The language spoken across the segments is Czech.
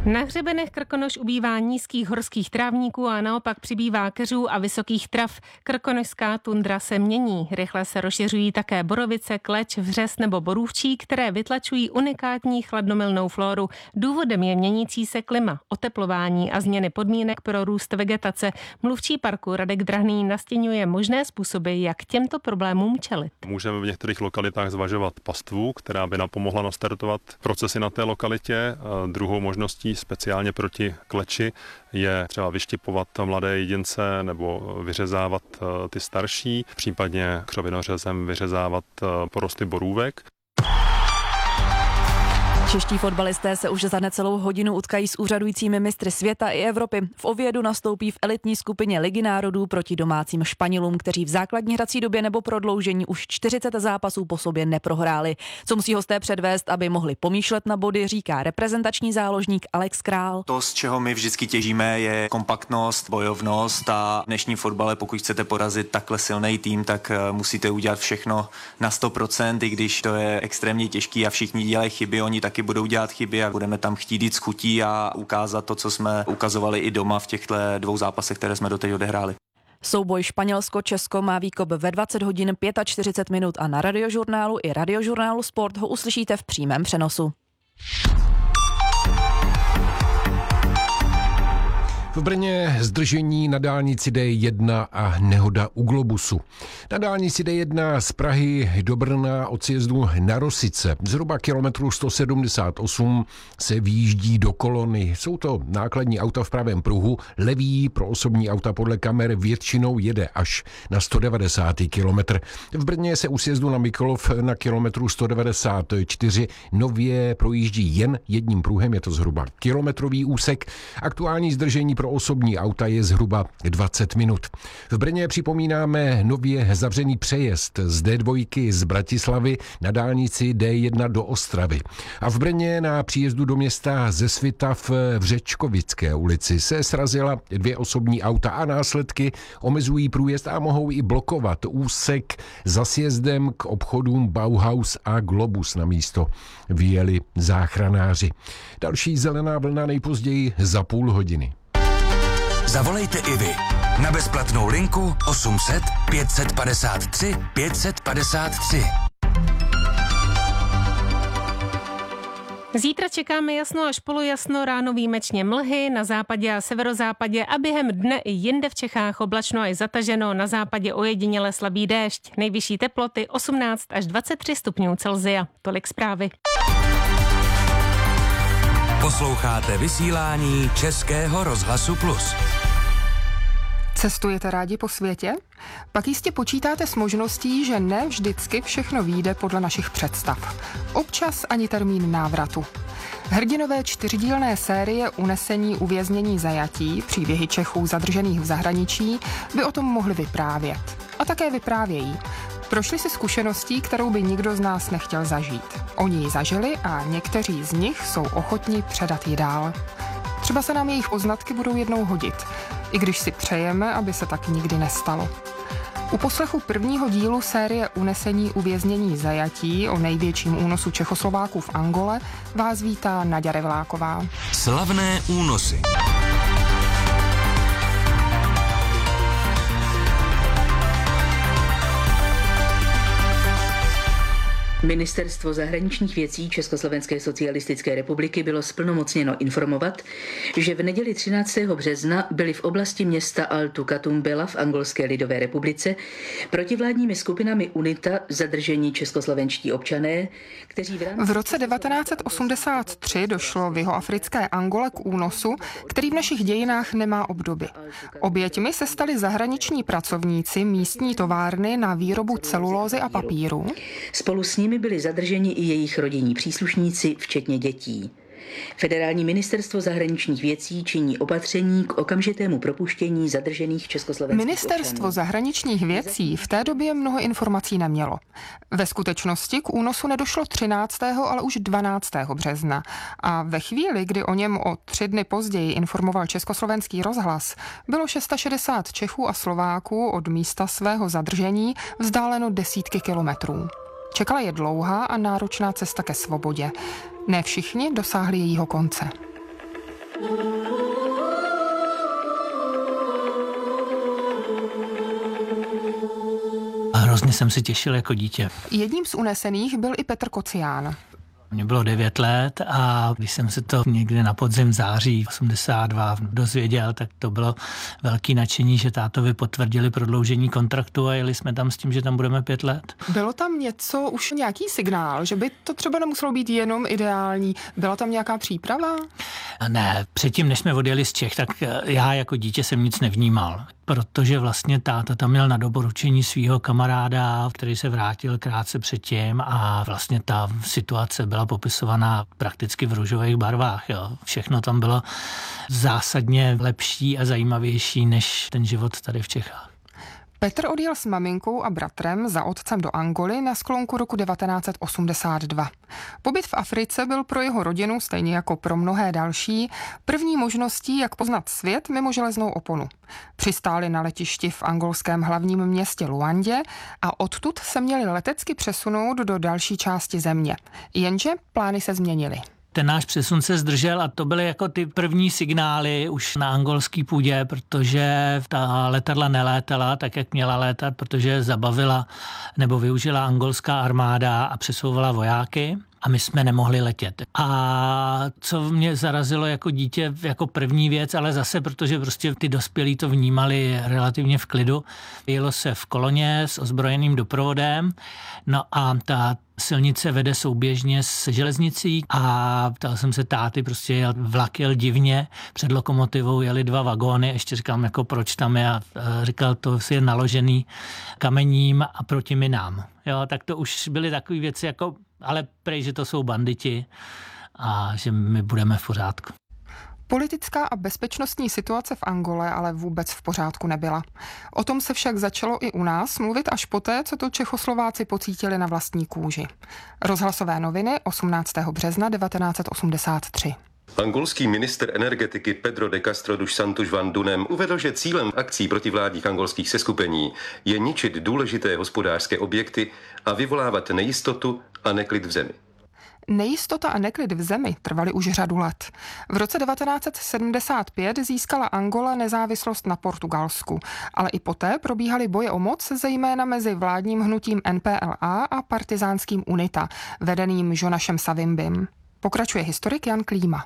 Na hřebenech Krkonoš ubývá nízkých horských trávníků a naopak přibývá keřů a vysokých trav. Krkonošská tundra se mění. Rychle se rozšiřují také borovice, kleč, vřes nebo borůvčí, které vytlačují unikátní chladnomilnou flóru. Důvodem je měnící se klima, oteplování a změny podmínek pro růst vegetace. Mluvčí parku Radek Drahný nastěňuje možné způsoby, jak těmto problémům čelit. Můžeme v některých lokalitách zvažovat pastvu, která by napomohla nastartovat procesy na té lokalitě. Druhou možností speciálně proti kleči je třeba vyštěpovat mladé jedince nebo vyřezávat ty starší, případně křovinořezem vyřezávat porosty borůvek. Čeští fotbalisté se už za necelou hodinu utkají s úřadujícími mistry světa i Evropy. V Oviedu nastoupí v elitní skupině Ligy národů proti domácím Španělům, kteří v základní hrací době nebo prodloužení už 40 zápasů po sobě neprohráli. Co musí hosté předvést, aby mohli pomýšlet na body, říká reprezentační záložník Alex Král. To, z čeho my vždycky těžíme, je kompaktnost, bojovnost a v dnešním fotbale, pokud chcete porazit takhle silný tým, tak musíte udělat všechno na 100%, i když to je extrémně těžký a všichni dělají chyby, oni taky budou dělat chyby a budeme tam chtít jít s chutí a ukázat to, co jsme ukazovali i doma v těchto dvou zápasech, které jsme doteď odehráli. Souboj Španělsko-Česko má výkop ve 20 hodin 45 minut a na Radiožurnálu i Radiožurnálu Sport ho uslyšíte v přímém přenosu. V Brně zdržení na dálnici D1 a nehoda u Globusu. Na dálnici D1 z Prahy do Brna od sjezdu na Rosice zhruba kilometru 178 se výjíždí do kolony. Jsou to nákladní auta v pravém pruhu, levý pro osobní auta podle kamer většinou jede až na 190 kilometr. V Brně se u sjezdu na Mikulov na kilometru 194 nově projíždí jen jedním pruhem, je to zhruba kilometrový úsek. Aktuální zdržení pro osobní auta je zhruba 20 minut. V Brně připomínáme nově zavřený přejezd z D2 z Bratislavy na dálnici D1 do Ostravy. A v Brně na příjezdu do města ze Svitav v Řečkovické ulici se srazila 2 osobní auta a následky omezují průjezd a mohou i blokovat úsek za sjezdem k obchodům Bauhaus a Globus. Na místo vyjeli záchranáři. Další zelená vlna nejpozději za půl hodiny. Zavolejte i vy na bezplatnou linku 800 553 553. Zítra čekáme jasno až polojasno, ráno výjimečně mlhy, na západě a severozápadě a během dne i jinde v Čechách oblačno a zataženo, na západě ojediněle slabý déšť. Nejvyšší teploty 18 až 23 stupňů Celsia. Tolik zprávy. Posloucháte vysílání Českého rozhlasu Plus. Cestujete rádi po světě? Pak jistě počítáte s možností, že ne vždycky všechno vyjde podle našich představ. Občas ani termín návratu. Hrdinové 4dílné série Unesení, uvěznění, zajatí, příběhy Čechů zadržených v zahraničí by o tom mohli vyprávět. A také vyprávějí. Prošli si zkušeností, kterou by nikdo z nás nechtěl zažít. Oni ji zažili a někteří z nich jsou ochotni předat ji dál. Třeba se nám jejich poznatky budou jednou hodit, i když si přejeme, aby se tak nikdy nestalo. U poslechu prvního dílu série Unesení, uvěznění, zajatí o největším únosu Čechoslováků v Angole vás vítá Naďa Revláková. Slavné únosy. Ministerstvo zahraničních věcí Československé socialistické republiky bylo splnomocněno informovat, že v neděli 13. března byli v oblasti města Altu Katumbela v Angolské lidové republice protivládními skupinami UNITA zadržení českoslovenští občané, kteří v roce 1983 došlo v jihoafrické Angole k únosu, který v našich dějinách nemá obdoby. Oběťmi se stali zahraniční pracovníci místní továrny na výrobu celulózy a papíru. Spolu s nimi byli zadrženi i jejich rodinní příslušníci, včetně dětí. Federální ministerstvo zahraničních věcí činí opatření k okamžitému propuštění zadržených československých Ministerstvo občanů. zahraničních věcí v té době mnoho informací nemělo. Ve skutečnosti k únosu nedošlo 13., ale už 12. března. A ve chvíli, kdy o něm o 3 dny později informoval Československý rozhlas, bylo 660 Čechů a Slováků od místa svého zadržení vzdáleno desítky kilometrů. Čekala je dlouhá a náročná cesta ke svobodě. Ne všichni dosáhli jejího konce. A hrozně jsem se těšil jako dítě. Jedním z unesených byl i Petr Kocián. Mně bylo 9 let a když jsem se to někdy na podzim září 82 dozvěděl, tak to bylo velký nadšení, že tátovi potvrdili prodloužení kontraktu a jeli jsme tam s tím, že tam budeme 5 let. Bylo tam něco, už nějaký signál, že by to třeba nemuselo být jenom ideální? Byla tam nějaká příprava? Ne, předtím, než jsme odjeli z Čech, tak já jako dítě jsem nic nevnímal, protože vlastně táta tam měl na doporučení svého kamaráda, který se vrátil krátce předtím a vlastně ta situace byla popisovaná prakticky v růžových barvách. Jo. Všechno tam bylo zásadně lepší a zajímavější než ten život tady v Čechách. Petr odjel s maminkou a bratrem za otcem do Angoly na sklonku roku 1982. Pobyt v Africe byl pro jeho rodinu, stejně jako pro mnohé další, první možností, jak poznat svět mimo železnou oponu. Přistáli na letišti v angolském hlavním městě Luandě a odtud se měli letecky přesunout do další části země. Jenže plány se změnily. Ten náš přesun se zdržel a to byly jako ty první signály už na angolský půdě, protože ta letadla nelétala tak, jak měla létat, protože zabavila nebo využila angolská armáda a přesouvala vojáky. A my jsme nemohli letět. A co mě zarazilo jako dítě, jako první věc, ale zase, protože prostě ty dospělí to vnímali relativně v klidu. Jelo se v koloně s ozbrojeným doprovodem, no a ta silnice vede souběžně s železnicí a ptal jsem se táty, prostě vlak jel divně, před lokomotivou jeli 2 vagóny, ještě říkám, jako proč tam je, a říkal, to je naložený kamením a proti minám. Jo, tak to už byly takové věci, jako, ale prej, že to jsou banditi a že my budeme v pořádku. Politická a bezpečnostní situace v Angole ale vůbec v pořádku nebyla. O tom se však začalo i u nás mluvit až poté, co to Čechoslováci pocítili na vlastní kůži. Rozhlasové noviny 18. března 1983. Angolský ministr energetiky Pedro de Castro dos Santos Van Dunem uvedl, že cílem akcí protivládních angolských seskupení je ničit důležité hospodářské objekty a vyvolávat nejistotu a neklid v zemi. Nejistota a neklid v zemi trvaly už řadu let. V roce 1975 získala Angola nezávislost na Portugalsku, ale i poté probíhaly boje o moc, zejména mezi vládním hnutím NPLA a partizánským UNITA, vedeným Jonasem Savimbim. Pokračuje historik Jan Klíma.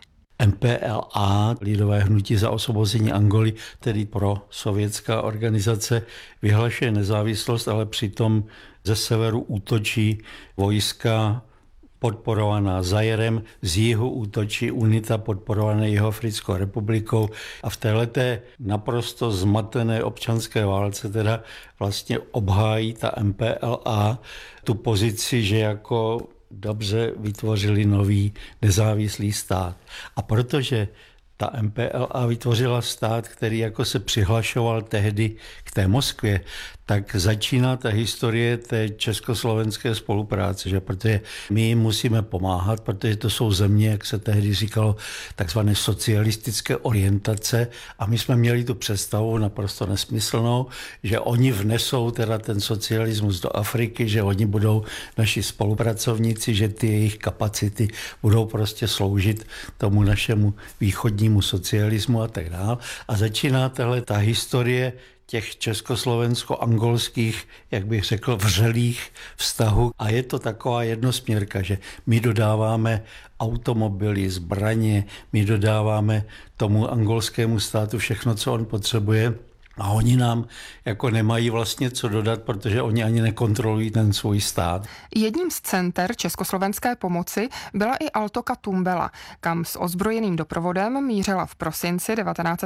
NPLA, lidové hnutí za osvobození Angoly, tedy pro sovětská organizace, vyhlašuje nezávislost, ale přitom ze severu útočí vojska podporovaná Zairem, z jihu útočí UNITA podporované Jihoafrickou republikou a v téhleté naprosto zmatené občanské válce teda vlastně obhájí ta MPLA tu pozici, že jako dobře vytvořili nový nezávislý stát. A protože ta MPLA vytvořila stát, který jako se přihlašoval tehdy k té Moskvě, tak začíná ta historie té československé spolupráce, že? Protože my jim musíme pomáhat, protože to jsou země, jak se tehdy říkalo, takzvané socialistické orientace a my jsme měli tu představu naprosto nesmyslnou, že oni vnesou teda ten socialismus do Afriky, že oni budou naši spolupracovníci, že ty jejich kapacity budou prostě sloužit tomu našemu východnímu socialismu a tak dále. A začíná tahle ta historie těch československo-angolských, jak bych řekl, vřelých vztahů. A je to taková jednosměrka, že my dodáváme automobily, zbraně, my dodáváme tomu angolskému státu všechno, co on potřebuje. A oni nám jako nemají vlastně co dodat, protože oni ani nekontrolují ten svůj stát. Jedním z center československé pomoci byla i Altoka Tumbela, kam s ozbrojeným doprovodem mířila v prosinci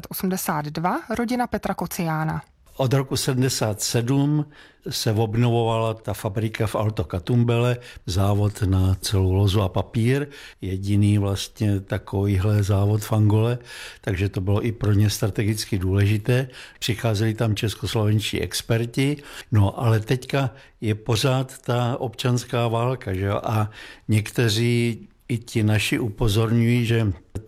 1982 rodina Petra Kociána. Od roku 1977 se obnovovala ta fabrika v Alto Katumbele, závod na celulózu a papír, jediný vlastně takovýhle závod v Angole, takže to bylo i pro ně strategicky důležité. Přicházeli tam českoslovenští experti, no ale teďka je pořád ta občanská válka, že jo? A někteří i ti naši upozorňují, že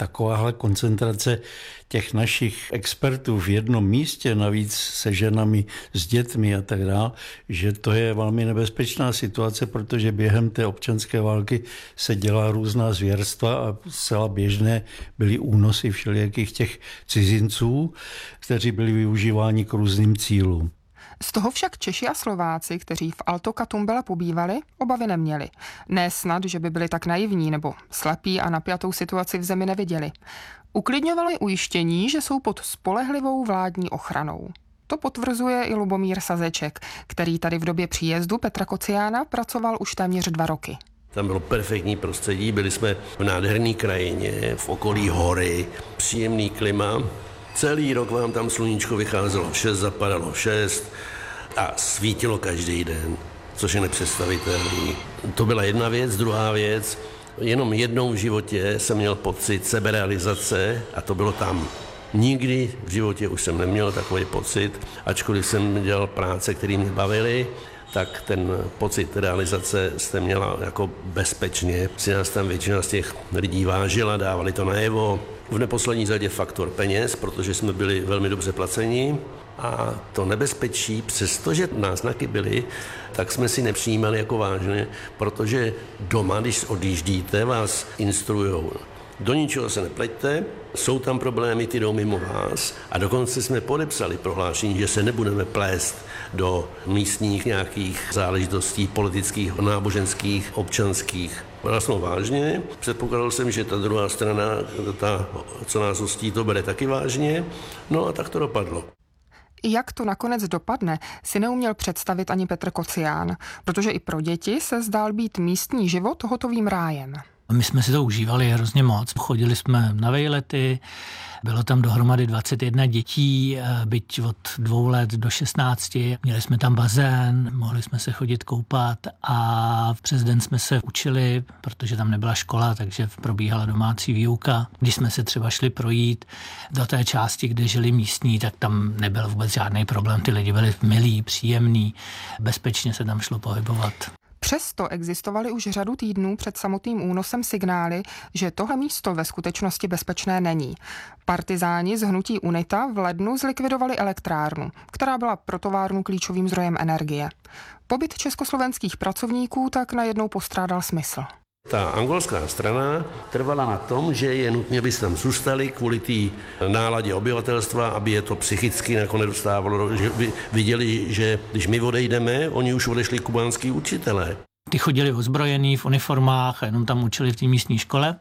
takováhle koncentrace těch našich expertů v jednom místě, navíc se ženami, s dětmi a tak dále, že to je velmi nebezpečná situace, protože během té občanské války se dělá různá zvěrstva a zcela běžné byly únosy všelijakých těch cizinců, kteří byli využíváni k různým cílům. Z toho však Češi a Slováci, kteří v Alto Katumbele pobývali, obavy neměli. Ne snad, že by byli tak naivní nebo slepí a napjatou situaci v zemi neviděli. Uklidňovali ujištění, že jsou pod spolehlivou vládní ochranou. To potvrzuje i Lubomír Sazeček, který tady v době příjezdu Petra Kociána pracoval už téměř 2 roky. Tam bylo perfektní prostředí, byli jsme v nádherné krajině, v okolí hory, příjemný klima. Celý rok vám tam sluníčko vycházelo v 6, zapadalo v 6 a svítilo každý den, což je nepředstavitelný. To byla jedna věc, druhá věc, jenom jednou v životě jsem měl pocit seberealizace a to bylo tam. Nikdy v životě už jsem neměl takový pocit, ačkoliv jsem dělal práce, které mě bavily, tak ten pocit realizace jste měla jako bezpečně. Si nás tam většina z těch lidí vážila, dávali to najevo. V neposlední řadě faktor peněz, protože jsme byli velmi dobře placeni. A to nebezpečí, přestože náznaky byly, tak jsme si nepřijímali jako vážně, protože doma, když odjíždíte, vás instrujou. Do ničeho se nepleťte, jsou tam problémy, ty jdou mimo vás a dokonce jsme podepsali prohlášení, že se nebudeme plést do místních nějakých záležitostí politických, náboženských, občanských. Byl jsem vážně, předpokládal jsem, že ta druhá strana, ta, co nás hostí, to bere taky vážně, no a tak to dopadlo. Jak to nakonec dopadne, si neuměl představit ani Petr Kocián, protože i pro děti se zdál být místní život hotovým rájem. My jsme si to užívali hrozně moc. Chodili jsme na vejlety, bylo tam dohromady 21 dětí, byť od 2 let do 16. Měli jsme tam bazén, mohli jsme se chodit koupat a přes den jsme se učili, protože tam nebyla škola, takže probíhala domácí výuka. Když jsme se třeba šli projít do té části, kde žili místní, tak tam nebyl vůbec žádný problém. Ty lidi byli milí, příjemní, bezpečně se tam šlo pohybovat. Přesto existovaly už řadu týdnů před samotným únosem signály, že tohle místo ve skutečnosti bezpečné není. Partizáni z hnutí UNITA v lednu zlikvidovali elektrárnu, která byla pro továrnu klíčovým zdrojem energie. Pobyt československých pracovníků tak najednou postrádal smysl. Ta angolská strana trvala na tom, že je nutné, aby tam zůstali kvůli té náladě obyvatelstva, aby je to psychicky nedostávalo, že viděli, že když my odejdeme, oni už odešli kubánský učitelé. Ty chodili ozbrojení v uniformách a jenom tam učili v té místní škole.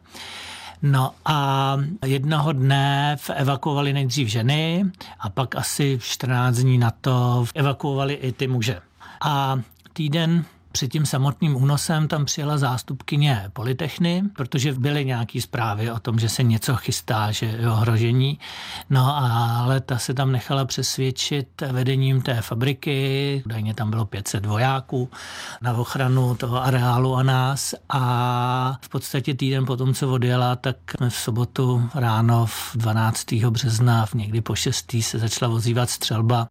No a jednoho dne evakuovali nejdřív ženy a pak asi 14 dní na to evakuovali i ty muže. A týden před tím samotným únosem tam přijela zástupkyně Polytechny, protože byly nějaké zprávy o tom, že se něco chystá, že je ohrožení. No ale ta se tam nechala přesvědčit vedením té fabriky, údajně tam bylo 500 vojáků na ochranu toho areálu a nás a v podstatě týden potom, co odjela, tak jsme v sobotu ráno v 12. března někdy po 6. se začala ozývat střelba.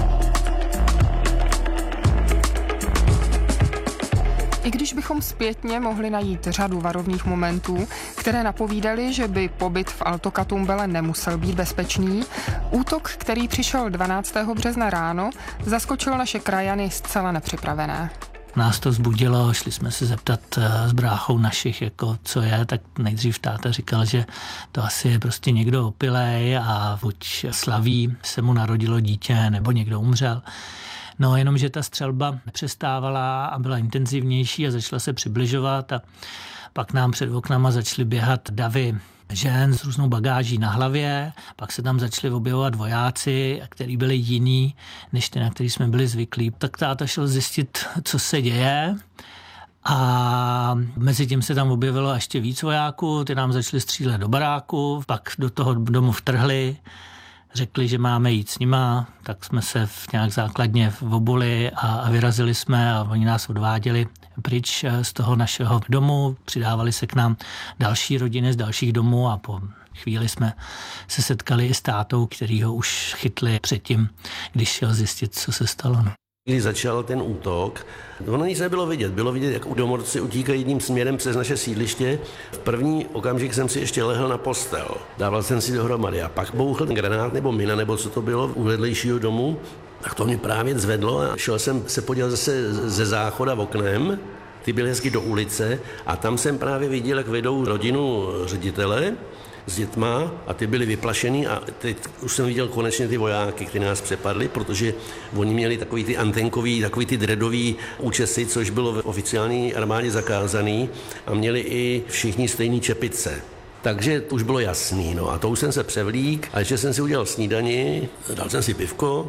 I když bychom zpětně mohli najít řadu varovných momentů, které napovídaly, že by pobyt v Alto Katumbele nemusel být bezpečný, útok, který přišel 12. března ráno, zaskočil naše krajany zcela nepřipravené. Nás to vzbudilo, šli jsme se zeptat s bráchou našich, jako co je, tak nejdřív táta říkal, že to asi je prostě někdo opilej a buď slaví, se mu narodilo dítě, nebo někdo umřel. No jenom, že ta střelba nepřestávala a byla intenzivnější a začala se přibližovat a pak nám před oknama začaly běhat davy žen s různou bagáží na hlavě, pak se tam začali objevovat vojáci, kteří byli jiní, než ty, na který jsme byli zvyklí. Tak táta šel zjistit, co se děje a mezi tím se tam objevilo ještě víc vojáků, ty nám začali střílet do baráku, pak do toho domu vtrhli, řekli, že máme jít s nima, tak jsme se nějak základně obuli a vyrazili jsme a oni nás odváděli pryč z toho našeho domu, přidávali se k nám další rodiny z dalších domů a po chvíli jsme se setkali i s tátou, který ho už chytli předtím, když šel zjistit, co se stalo. Když začal ten útok, ono nic nebylo vidět. Bylo vidět, jak údomorci utíkají jedním směrem přes naše sídliště. V první okamžik jsem si ještě lehl na postel. Dával jsem si dohromady a pak bouchl granát nebo mina, nebo co to bylo, u vedlejšího domu. Tak to mě právě zvedlo a šel jsem se podívat zase ze záchoda v oknem. Ty byly hezky do ulice a tam jsem právě viděl, jak vedou rodinu ředitele s dětma a ty byli vyplašený a teď už jsem viděl konečně ty vojáky, kteří nás přepadli, protože oni měli takový ty antenkový, takový ty dreadový účesy, což bylo v oficiální armádě zakázaný a měli i všichni stejný čepice. Takže to už bylo jasný, no a to už jsem se převlík a ještě jsem si udělal snídani, dal jsem si pivko,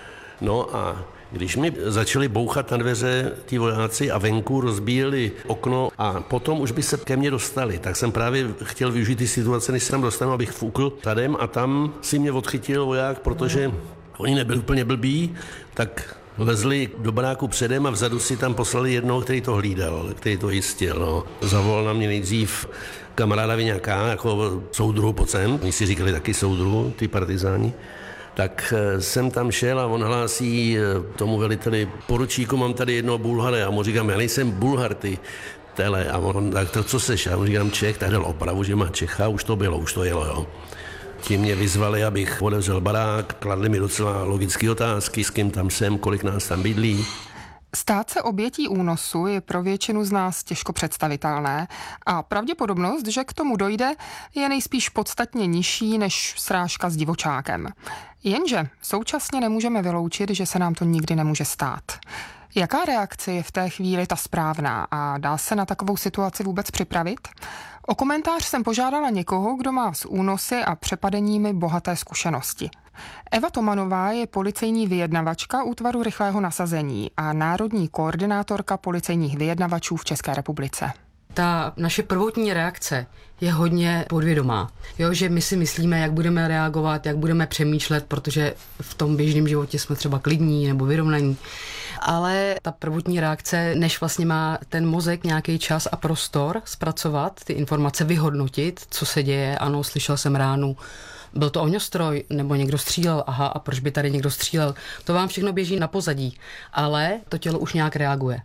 no a když mi začali bouchat na dveře ti vojáci a venku rozbíjeli okno a potom už by se ke mně dostali, tak jsem právě chtěl využít ty situace, než se tam dostanu, abych fukl zadem a tam si mě odchytil voják, protože oni nebyli úplně blbí, tak lezli do baráku předem a vzadu si tam poslali jednoho, který to hlídal, který to jistil. No. Zavolal na mě nejdřív kamaráda Viňáka, jako soudruhu pojď sem, oni si říkali taky soudruhu, ty partizáni. Tak jsem tam šel a on hlásí tomu veliteli, poručíku, mám tady jednoho Bulhara. A mu říkám, já nejsem Bulhar, ty tele. A on, tak to co seš? A on říkám, Čech, tak dal opravu, že má Čecha, už to bylo, už to jelo, jo. Ti mě vyzvali, abych otevřel barák, kladli mi docela logické otázky, s kým tam jsem, kolik nás tam bydlí. Stát se obětí únosu je pro většinu z nás těžko představitelné a pravděpodobnost, že k tomu dojde, je nejspíš podstatně nižší než srážka s divočákem. Jenže současně nemůžeme vyloučit, že se nám to nikdy nemůže stát. Jaká reakce je v té chvíli ta správná a dá se na takovou situaci vůbec připravit? O komentář jsem požádala někoho, kdo má s únosy a přepadeními bohaté zkušenosti. Eva Tomanová je policejní vyjednavačka útvaru rychlého nasazení a národní koordinátorka policejních vyjednavačů v České republice. Ta naše prvotní reakce je hodně podvědomá. Jo, že my si myslíme, jak budeme reagovat, jak budeme přemýšlet, protože v tom běžném životě jsme třeba klidní nebo vyrovnaní. Ale ta prvotní reakce, než vlastně má ten mozek nějaký čas a prostor zpracovat, ty informace vyhodnotit, co se děje, ano, slyšel jsem ránu, byl to ohňostroj, nebo někdo střílel, aha, a proč by tady někdo střílel, to vám všechno běží na pozadí, ale to tělo už nějak reaguje.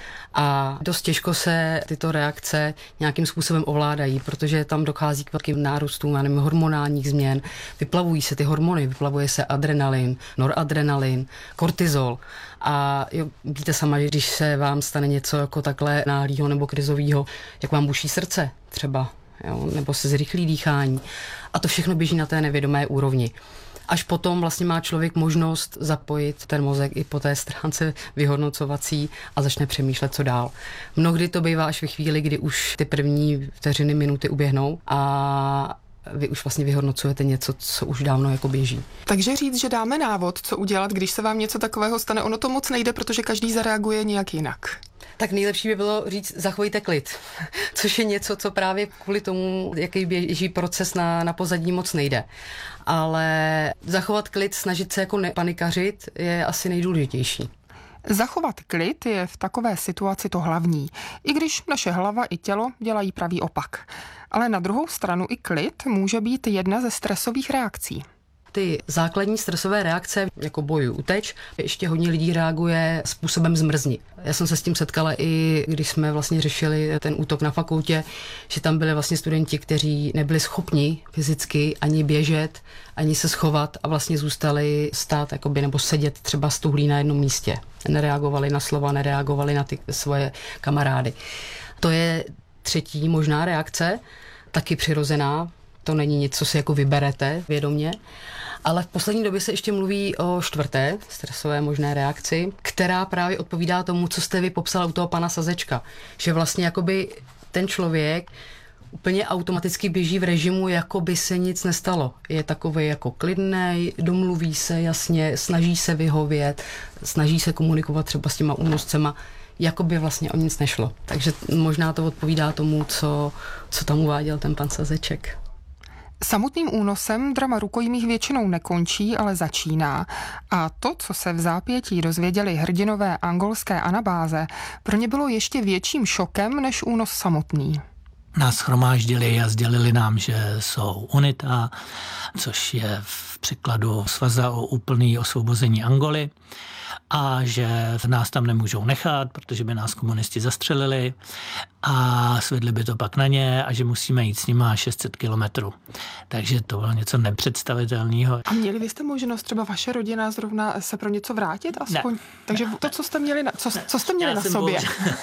A dost těžko se tyto reakce nějakým způsobem ovládají, protože tam dochází k velkým nárůstům hormonálních změn. Vyplavují se ty hormony, vyplavuje se adrenalin, noradrenalin, kortizol. A jo, víte sama, že když se vám stane něco jako takhle náhlého nebo krizového, jak vám buší srdce třeba, jo, nebo se zrychlí dýchání. A to všechno běží na té nevědomé úrovni. Až potom vlastně má člověk možnost zapojit ten mozek i po té stránce vyhodnocovací a začne přemýšlet, co dál. Mnohdy to bývá až ve chvíli, kdy už ty první vteřiny, minuty uběhnou a vy už vlastně vyhodnocujete něco, co už dávno jako běží. Takže říct, že dáme návod, co udělat, když se vám něco takového stane, ono to moc nejde, protože každý zareaguje nějak jinak. Tak nejlepší by bylo říct, zachovejte klid, což je něco, co právě kvůli tomu, jaký běží proces na pozadí, moc nejde. Ale zachovat klid, snažit se jako nepanikařit, je asi nejdůležitější. Zachovat klid je v takové situaci to hlavní, i když naše hlava i tělo dělají pravý opak. Ale na druhou stranu i klid může být jedna ze stresových reakcí. Ty základní stresové reakce, jako boj, uteč, ještě hodně lidí reaguje způsobem zmrzni. Já jsem se s tím setkala i když jsme vlastně řešili ten útok na fakultě, že tam byli vlastně studenti, kteří nebyli schopni fyzicky ani běžet, ani se schovat a vlastně zůstali stát jakoby, nebo sedět třeba stuhlí na jednom místě. Nereagovali na slova, nereagovali na ty svoje kamarády. To je třetí možná reakce, taky přirozená. To není nic, co si jako vyberete vědomě. Ale v poslední době se ještě mluví o čtvrté stresové možné reakci, která právě odpovídá tomu, co jste vy popsala u toho pana Sazečka. Že vlastně jakoby ten člověk úplně automaticky běží v režimu, jako by se nic nestalo. Je takový jako klidnej, domluví se jasně, snaží se vyhovět, snaží se komunikovat třeba s těma únoscema, jako by vlastně o nic nešlo. Takže možná to odpovídá tomu, co tam uváděl ten pan Sazeček. Samotným únosem drama rukojmích většinou nekončí, ale začíná. A to, co se v zápětí dozvěděli hrdinové angolské anabáze, pro ně bylo ještě větším šokem než únos samotný. Nás shromáždili a sdělili nám, že jsou UNITA, což je v překladu Svaza o úplné osvobození Angoly. a že nás tam nemůžou nechat, protože by nás komunisti zastřelili a svedli by to pak na ně a že musíme jít s nima 600 kilometrů. Takže to bylo něco nepředstavitelného. A měli byste možnost třeba vaše rodina zrovna se pro něco vrátit aspoň? Ne. Takže to, co jste měli co jste měli na sobě?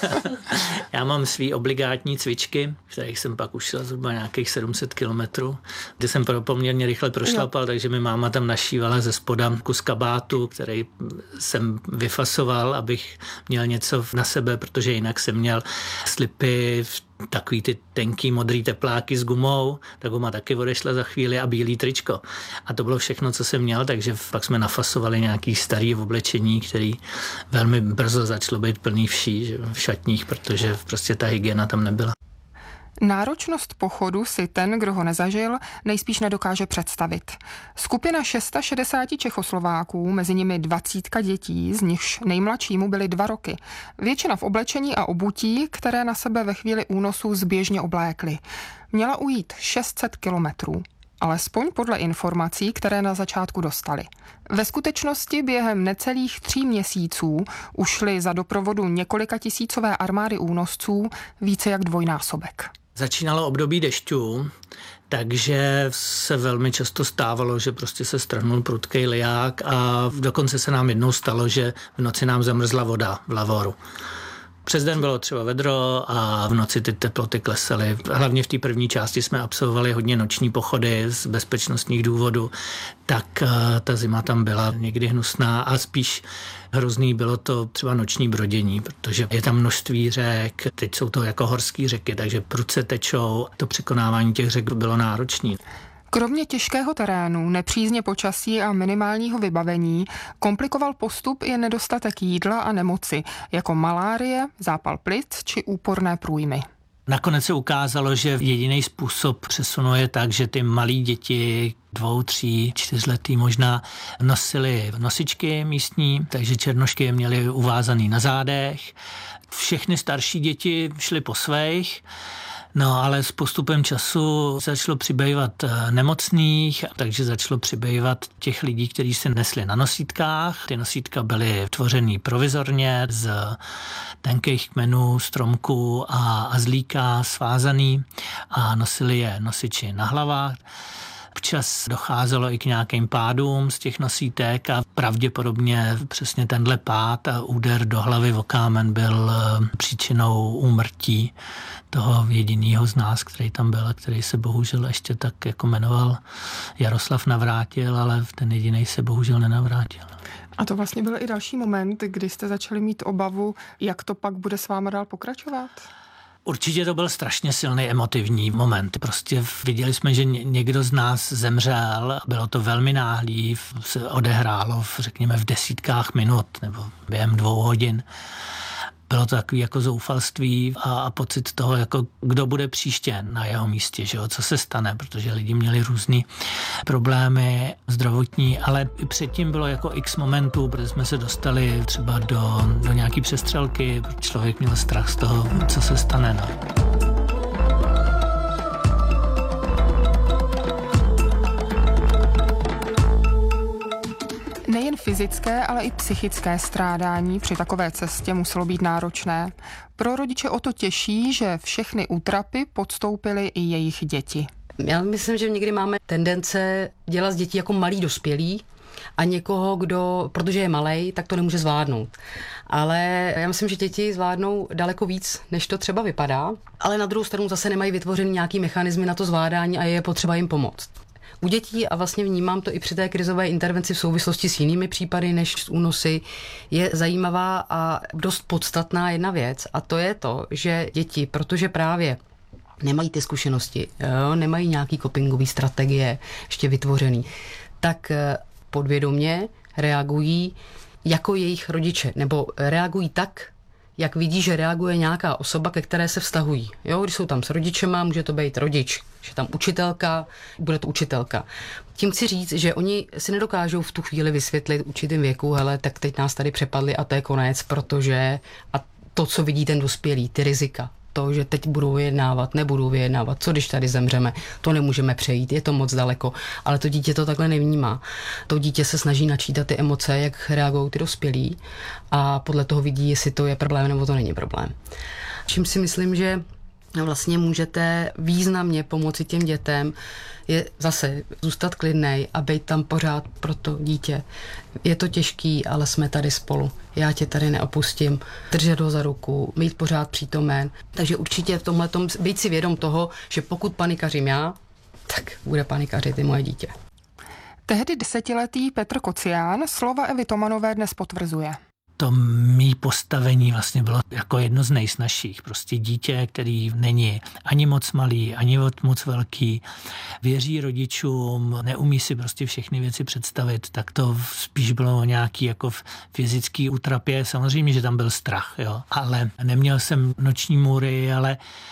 Já mám svý obligátní cvičky, kterých jsem pak už šel zhruba nějakých 700 kilometrů, kde jsem poměrně rychle prošlapal, takže mi máma tam našívala ze spoda kus kabátu, který jsem vyfasoval, abych měl něco na sebe, protože jinak jsem měl slipy, takový ty tenký modrý tepláky s gumou, ta guma taky odešla za chvíli a bílý tričko. A to bylo všechno, co jsem měl, takže pak jsme nafasovali nějaký starý oblečení, který velmi brzo začalo být plný vší v šatních, protože prostě ta hygiena tam nebyla. Náročnost pochodu si ten, kdo ho nezažil, nejspíš nedokáže představit. Skupina 660 Čechoslováků, mezi nimi 20 dětí, z nichž nejmladšímu byly 2 roky. Většina v oblečení a obutí, které na sebe ve chvíli únosu zběžně oblékli. Měla ujít 600 kilometrů. Alespoň podle informací, které na začátku dostali. Ve skutečnosti během necelých 3 měsíců ušly za doprovodu několika tisícové armády únosců více jak dvojnásobek. Začínalo období dešťů, takže se velmi často stávalo, že prostě se strhnul prudkej liják a dokonce se nám jednou stalo, že v noci nám zamrzla voda v lavoru. Přes den bylo třeba vedro a v noci ty teploty klesaly. Hlavně v té první části jsme absolvovali hodně noční pochody z bezpečnostních důvodů, tak ta zima tam byla někdy hnusná a spíš hrozný bylo to třeba noční brodění, protože je tam množství řek, teď jsou to jako horské řeky, takže prudce tečou, to překonávání těch řek bylo náročné. Kromě těžkého terénu, nepřízně počasí a minimálního vybavení komplikoval postup i nedostatek jídla a nemoci, jako malárie, zápal plic či úporné průjmy. Nakonec se ukázalo, že jediný způsob přesunu je tak, že ty malí děti 2, 3, 4 letý možná nosili nosičky místní, takže černošky je měly uvázaný na zádech. Všechny starší děti šly po svých. No, ale s postupem času začalo přibývat nemocných, takže začalo přibývat těch lidí, kteří se nesli na nosítkách. Ty nosítka byly tvořený provizorně z tenkých kmenů, stromků a zlíka svázaný a nosili je nosiči na hlavách. Občas docházelo i k nějakým pádům z těch nosítek a pravděpodobně přesně tenhle pád a úder do hlavy o kámen byl příčinou úmrtí toho jediného z nás, který tam byl a který se bohužel ještě tak jako jmenoval Jaroslav Navrátil, ale ten jediný se bohužel nenavrátil. A to vlastně byl i další moment, kdy jste začali mít obavu, jak to pak bude s váma dál pokračovat? Určitě to byl strašně silný emotivní moment. Prostě viděli jsme, že někdo z nás zemřel. Bylo to velmi náhlý, se odehrálo řekněme v desítkách minut nebo během 2 hodin. Bylo to takový jako zoufalství a pocit toho, jako kdo bude příště na jeho místě, že jo, co se stane, protože lidi měli různý problémy zdravotní, ale i předtím bylo jako x momentů, protože jsme se dostali třeba do nějaký přestřelky, člověk měl strach z toho, co se stane. No. Nejen fyzické, ale i psychické strádání při takové cestě muselo být náročné. Pro rodiče o to těší, že všechny útrapy podstoupily i jejich děti. Já myslím, že někdy máme tendence dělat z dětí jako malý dospělí a někoho, kdo, protože je malej, tak to nemůže zvládnout. Ale já myslím, že děti zvládnou daleko víc, než to třeba vypadá, ale na druhou stranu zase nemají vytvořený nějaký mechanismy na to zvládání a je potřeba jim pomoct. U dětí, a vlastně vnímám to i při té krizové intervenci v souvislosti s jinými případy než s únosy, je zajímavá a dost podstatná jedna věc, a to je to, že děti, protože právě nemají ty zkušenosti, nemají nějaký copingové strategie ještě vytvořený, tak podvědomě reagují jako jejich rodiče, nebo reagují tak, jak vidí, že reaguje nějaká osoba, ke které se vztahují. Jo, když jsou tam s rodičema, může to být rodič, že tam učitelka, bude to učitelka. Tím chci říct, že oni si nedokážou v tu chvíli vysvětlit určitým věku, hele, tak teď nás tady přepadli a to je konec, protože a to, co vidí ten dospělý, ty rizika, to, že teď budou vyjednávat, nebudou vyjednávat, co když tady zemřeme, to nemůžeme přejít, je to moc daleko, ale to dítě to takhle nevnímá. To dítě se snaží načítat ty emoce, jak reagují ty dospělí a podle toho vidí, jestli to je problém nebo to není problém. Čím si myslím, že vlastně můžete významně pomoci těm dětem, je zase zůstat klidnej a být tam pořád pro to dítě. Je to těžký, ale jsme tady spolu. Já tě tady neopustím. Držet ho za ruku, mít pořád přítomen. Takže určitě v tomhletom být si vědom toho, že pokud panikařím já, tak bude panikařit i moje dítě. Tehdy 10letý Petr Kocián slova Evy Tomanové dnes potvrzuje. To mý postavení vlastně bylo jako jedno z nejsnažších. Prostě dítě, který není ani moc malý, ani moc velký, věří rodičům, neumí si prostě všechny věci představit, tak to spíš bylo nějaký jako fyzický útrapě. Samozřejmě, že tam byl strach, jo. Ale neměl jsem noční můry, ale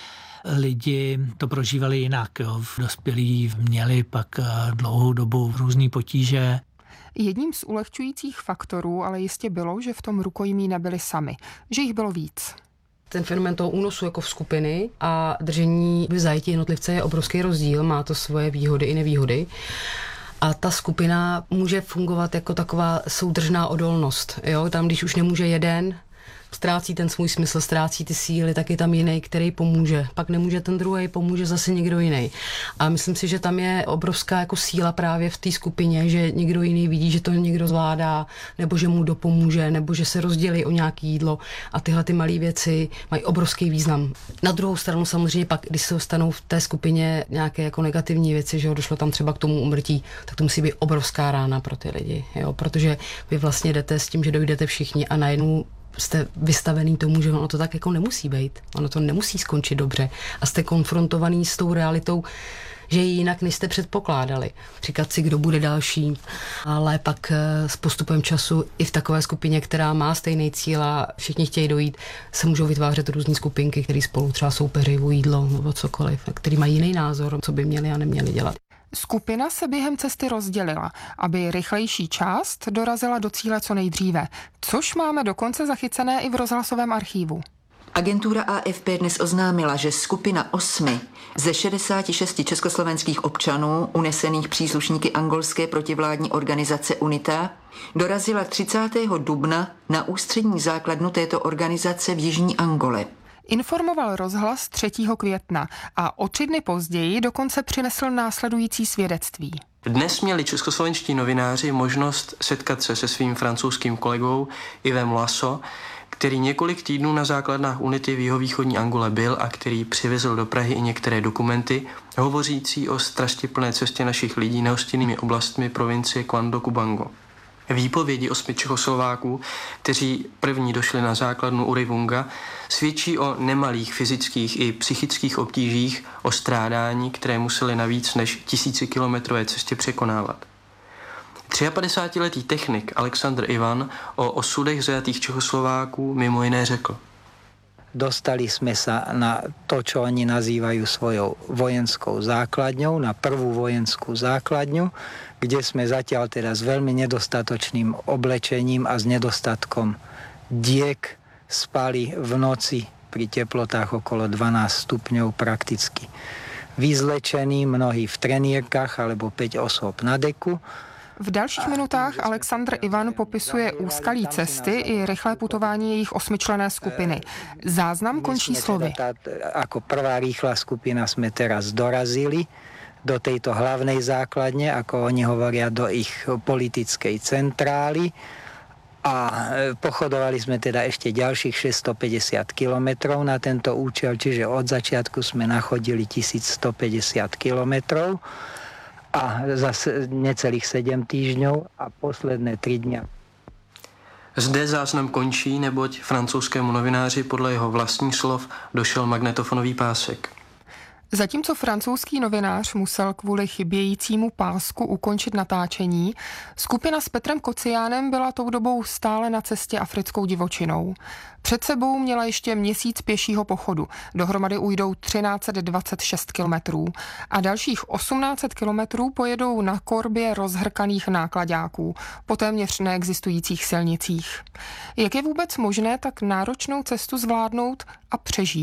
lidi to prožívali jinak, jo. Dospělí měli pak dlouhou dobu různý potíže. Jedním z ulehčujících faktorů ale jistě bylo, že v tom rukojmí nebyli sami, že jich bylo víc. Ten fenomén toho únosu jako v skupiny a držení v zajetí jednotlivce je obrovský rozdíl, má to svoje výhody i nevýhody. A ta skupina může fungovat jako taková soudržná odolnost. Jo? Tam, když už nemůže jeden, ztrácí ten svůj smysl, ztrácí ty síly, tak je tam jiný, který pomůže. Pak nemůže ten druhý, pomůže zase někdo jiný. A myslím si, že tam je obrovská jako síla právě v té skupině, že někdo jiný vidí, že to někdo zvládá, nebo že mu dopomůže, nebo že se rozdělí o nějaké jídlo. A tyhle ty malé věci mají obrovský význam. Na druhou stranu samozřejmě pak, když se stanou v té skupině nějaké jako negativní věci, že došlo tam třeba k tomu úmrtí, tak to musí být obrovská rána pro ty lidi. Jo? Protože vy vlastně jdete s tím, že dojdete všichni a najednou jste vystavený tomu, že ono to tak jako nemusí být. Ono to nemusí skončit dobře. A jste konfrontovaný s tou realitou, že je jinak, než jste předpokládali. Říkat si, kdo bude další. Ale pak s postupem času i v takové skupině, která má stejný cíl a všichni chtějí dojít, se můžou vytvářet různé skupinky, které spolu třeba soupeří o jídlo nebo cokoliv, který mají jiný názor, co by měli a neměli dělat. Skupina se během cesty rozdělila, aby rychlejší část dorazila do cíle co nejdříve, což máme dokonce zachycené i v rozhlasovém archívu. Agentura AFP dnes oznámila, že skupina 8 ze 66 československých občanů, unesených příslušníky angolské protivládní organizace UNITA, dorazila 30. dubna na ústřední základnu této organizace v jižní Angole. Informoval rozhlas 3. května a o 3 dny později dokonce přinesl následující svědectví. Dnes měli českoslovenští novináři možnost setkat se se svým francouzským kolegou Yvem Lasso, který několik týdnů na základnách UNITY v jihovýchodní Angole byl a který přivezl do Prahy i některé dokumenty hovořící o strastiplné cestě našich lidí nehostinnými oblastmi provincie Kwango-Kubango. Výpovědi 8 Čechoslováků, kteří první došli na základnu Urivunga, svědčí o nemalých fyzických i psychických obtížích, o strádání, které museli na víc než 1000kilometrové cestě překonávat. 53letý technik Alexandr Ivan o osudech zajatých Čechoslováků mimo jiné řekl. Dostali jsme se na to, čo oni nazývajú svojou vojenskou základňou, na prvú vojenskú základňu, kde sme zatiaľ teda s veľmi nedostatočným oblečením a s nedostatkom diek spali v noci pri teplotách okolo 12 stupňov prakticky vyzlečení, mnohí v trenírkach alebo 5 osôb na deku. V dalších minutách Alexandr Ivan popisuje úskalí cesty i rychlé putování jejich 8členné skupiny. Záznam končí slovy. Ako prvá rýchla skupina sme teraz dorazili do tejto hlavnej základne, ako oni hovoria, do ich politickej centrály a pochodovali sme teda ešte ďalších 650 kilometrov na tento účel, čiže od začiatku sme nachodili 1150 kilometrov. A zase necelých 7 týždňov a posledné 3 dňa. Zde záznam končí, neboť francouzskému novináři podle jeho vlastních slov došel magnetofonový pásek. Zatímco francouzský novinář musel kvůli chybějícímu pásku ukončit natáčení, skupina s Petrem Kociánem byla tou dobou stále na cestě africkou divočinou. Před sebou měla ještě měsíc pěšího pochodu, dohromady ujdou 1326 kilometrů a dalších 1800 kilometrů pojedou na korbě rozhrkaných nákladáků po téměř neexistujících silnicích. Jak je vůbec možné tak náročnou cestu zvládnout a přežít?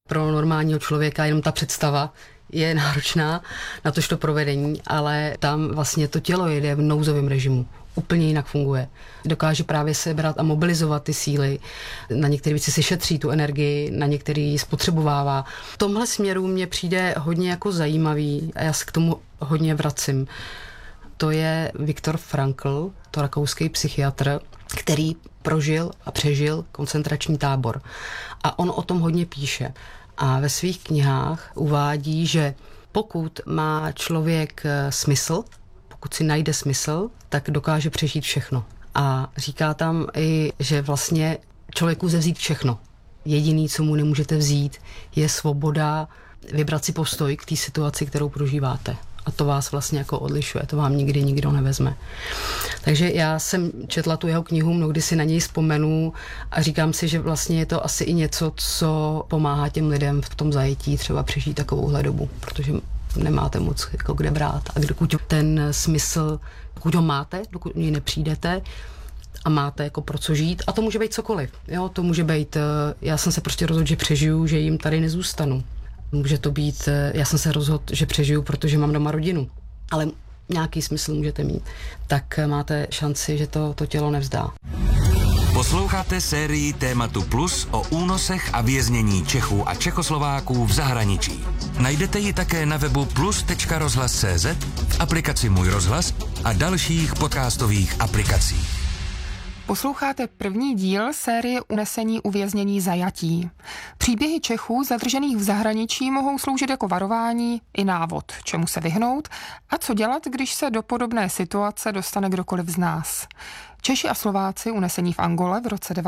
Pro normálního člověka jenom ta představa je náročná na to provedení, ale tam vlastně to tělo jede v nouzovém režimu. Úplně jinak funguje. Dokáže právě sebrat a mobilizovat ty síly. Na některé věci si šetří tu energii, na některé ji spotřebovává. V tomhle směru mně přijde hodně jako zajímavý a já se k tomu hodně vracím. To je Viktor Frankl, to rakouský psychiatr, který prožil a přežil koncentrační tábor. A on o tom hodně píše. A ve svých knihách uvádí, že pokud má člověk smysl, pokud si najde smysl, tak dokáže přežít všechno. A říká tam i, že vlastně člověku lze vzít všechno. Jediný, co mu nemůžete vzít, je svoboda vybrat si postoj k té situaci, kterou prožíváte. A to vás vlastně jako odlišuje, to vám nikdy nikdo nevezme. Takže já jsem četla tu jeho knihu, mnohdy si na něj vzpomenu a říkám si, že vlastně je to asi i něco, co pomáhá těm lidem v tom zajetí třeba přežít takovouhle dobu, protože nemáte moc jako kde brát. A dokud ten smysl, pokud ho máte, dokud něj nepřijdete a máte jako pro co žít, a to může být cokoliv. Jo? To může být, já jsem se prostě rozhodl, že přežiju, že jim tady nezůstanu. Může to být, já jsem se rozhodl, že přežiju, protože mám doma rodinu. Ale nějaký smysl můžete mít. Tak máte šanci, že to tělo nevzdá. Posloucháte sérii Tématu Plus o únosech a věznění Čechů a Čechoslováků v zahraničí. Najdete ji také na webu plus.rozhlas.cz, v aplikaci Můj rozhlas a dalších podcastových aplikací. Posloucháte první díl série Unesení, uvěznění, zajatí. Příběhy Čechů zadržených v zahraničí mohou sloužit jako varování i návod, čemu se vyhnout a co dělat, když se do podobné situace dostane kdokoliv z nás. Češi a Slováci unesení v Angole v roce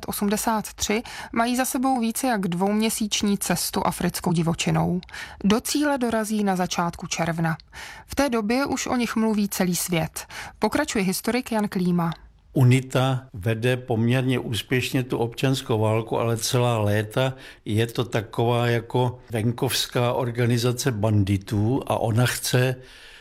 1983 mají za sebou více jak 2měsíční cestu africkou divočinou. Do cíle dorazí na začátku června. V té době už o nich mluví celý svět. Pokračuje historik Jan Klíma. UNITA vede poměrně úspěšně tu občanskou válku, ale celá léta je to taková jako venkovská organizace banditů a ona chce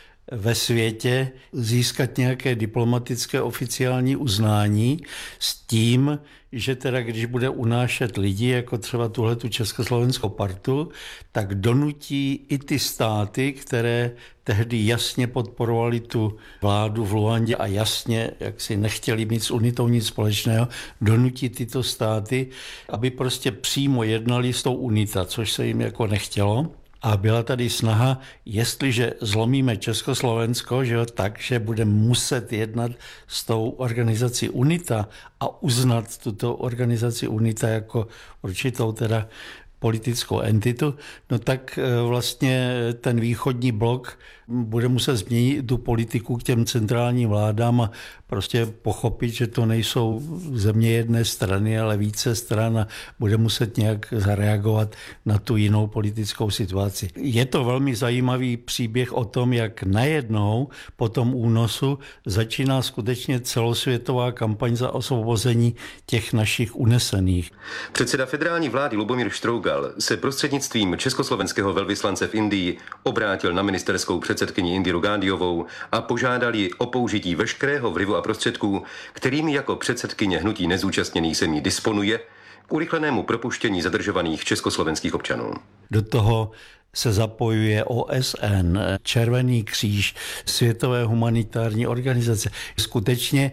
ve světě získat nějaké diplomatické oficiální uznání s tím, že teda když bude unášet lidi, jako třeba tuhletu československou partu, tak donutí i ty státy, které tehdy jasně podporovali tu vládu v Luandě a jasně, jak si nechtěli mít s UNITou nic společného, donutí tyto státy, aby prostě přímo jednali s tou UNITA, což se jim jako nechtělo. A byla tady snaha, jestliže zlomíme Československo, že jo, tak, že budeme muset jednat s tou organizací UNITA a uznat tuto organizaci UNITA jako určitou teda politickou entitu, no tak vlastně ten východní blok bude muset změnit tu politiku k těm centrálním vládám a prostě pochopit, že to nejsou země jedné strany, ale více stran a bude muset nějak zareagovat na tu jinou politickou situaci. Je to velmi zajímavý příběh o tom, jak najednou po tom únosu začíná skutečně celosvětová kampaň za osvobození těch našich unesených. Předseda federální vlády Lubomír Štrougal se prostřednictvím československého velvyslance v Indii obrátil na ministerskou předsedkyni Indiru Gándhiovou a požádal ji o použití veškerého vlivu a prostředků, kterými jako předsedkyně hnutí nezúčastněných zemí disponuje, k urychlenému propuštění zadržovaných československých občanů. Do toho se zapojuje OSN, Červený kříž, Světové humanitární organizace. Skutečně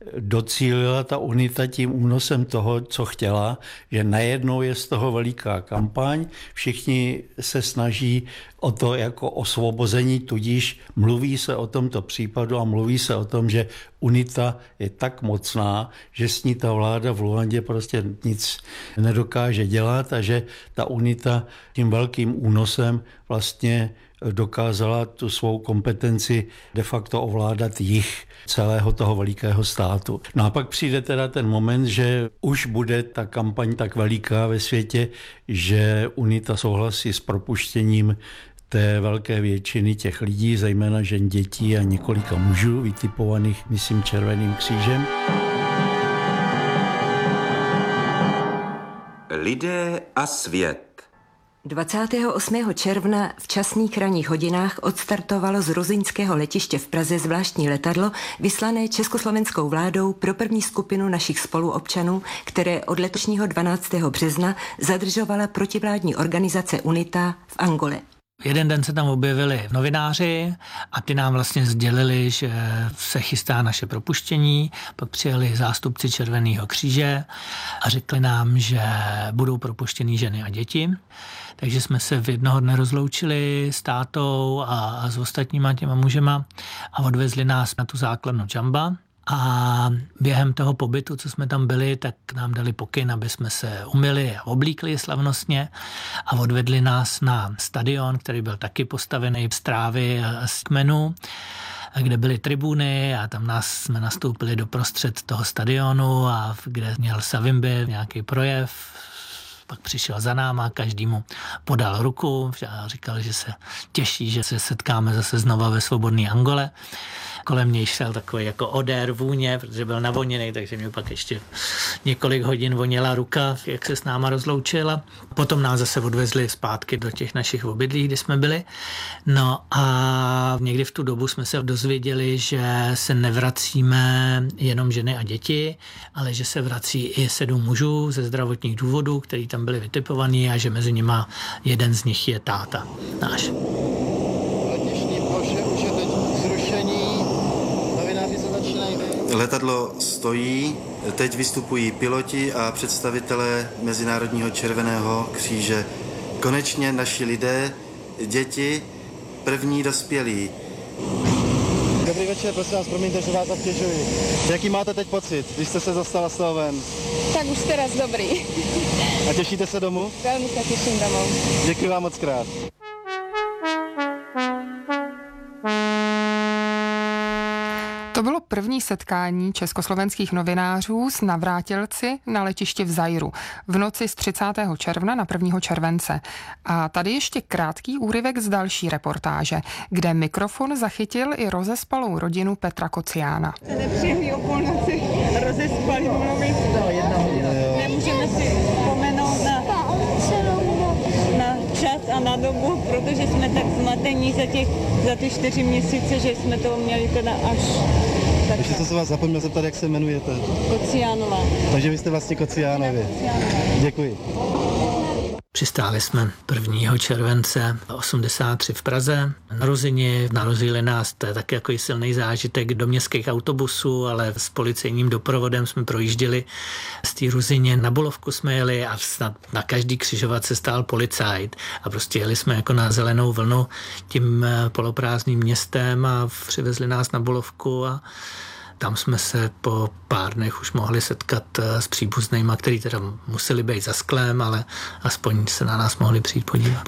docílila ta UNITA tím únosem toho, co chtěla, že najednou je z toho veliká kampaň, všichni se snaží o to jako osvobození, tudíž mluví se o tomto případu a mluví se o tom, že UNITA je tak mocná, že s ní ta vláda v Luandě prostě nic nedokáže dělat a že ta UNITA tím velkým únosem vlastně dokázala tu svou kompetenci de facto ovládat jih celého toho velikého státu. No a pak přijde teda ten moment, že už bude ta kampaň tak veliká ve světě, že UNITA souhlasí s propuštěním té velké většiny těch lidí, zejména žen, dětí a několika mužů, vytipovaných, myslím, Červeným křížem. Lidé a svět. 28. června v časných ranních hodinách odstartovalo z ruzyňského letiště v Praze zvláštní letadlo vyslané československou vládou pro první skupinu našich spoluobčanů, které od letošního 12. března zadržovala protivládní organizace UNITA v Angole. Jeden den se tam objevili novináři a ty nám vlastně sdělili, že se chystá naše propuštění. Pak přijeli zástupci Červeného kříže a řekli nám, že budou propuštěný ženy a děti. Takže jsme se v jednoho dne rozloučili s tátou a s ostatníma těma mužema a odvezli nás na tu základnu Džamba. A během toho pobytu, co jsme tam byli, tak nám dali pokyn, aby jsme se umyli a oblíkli slavnostně a odvedli nás na stadion, který byl taky postavený z trávy a z kmenů, kde byly tribuny a tam jsme nastoupili do prostřed toho stadionu a kde měl Savimbi nějaký projev. Pak přišel za náma, každému podal ruku a říkal, že se těší, že se setkáme zase znova ve svobodné Angole. Kolem něj šel takový jako odér vůně, protože byl navoněný, takže mě pak ještě několik hodin voněla ruka, jak se s náma rozloučila. Potom nás zase odvezli zpátky do těch našich obydlí, kde jsme byli. No a někdy v tu dobu jsme se dozvěděli, že se nevracíme jenom ženy a děti, ale že se vrací i 7 mužů ze zdravotních důvodů, který tam byli vytipovaní a že mezi nimi jeden z nich je táta náš. Letišní ploše už je teď zrušení. Novináři se začínají. Letadlo stojí, teď vystupují piloti a představitelé Mezinárodního červeného kříže. Konečně naši lidé, děti, první dospělí. Dobrý večer, prosím vás, promiňte, že vás obtěžuji. Jaký máte teď pocit, když jste se dostala z toho ven? Tak už teraz dobrý. A těšíte se domů? Velmi se těším domů. Děkuji vám moc krát. To bylo první setkání československých novinářů s navrátilci na letišti v Zairu v noci z 30. června na 1. července. A tady ještě krátký úryvek z další reportáže, kde mikrofon zachytil i rozespalou rodinu Petra Kociána. Se nepříjemný o půlnoci rozespali mluvit. Nemůžeme si vzpomenout na čas a na dobu, protože jsme tak zmatení za ty 4 měsíce, že jsme to měli teda až... Ještě jsem se vás zapomněl zeptat, jak se jmenujete. Kociánová. Takže vy jste vlastně Kociánovi. Děkuji. Přistáli jsme 1. července 83 v Praze. Na Ruzyni narozili nás, to je taky jako silný zážitek, do městských autobusů, ale s policejním doprovodem jsme projížděli z té Ruzyně. Na Bulovku jsme jeli a snad na každý křižovatce stál policajt a prostě jeli jsme jako na zelenou vlnu tím poloprázdným městem a přivezli nás na Bulovku a tam jsme se po pár dnech už mohli setkat s příbuznýma, který teda museli být za sklem, ale aspoň se na nás mohli přijít podívat.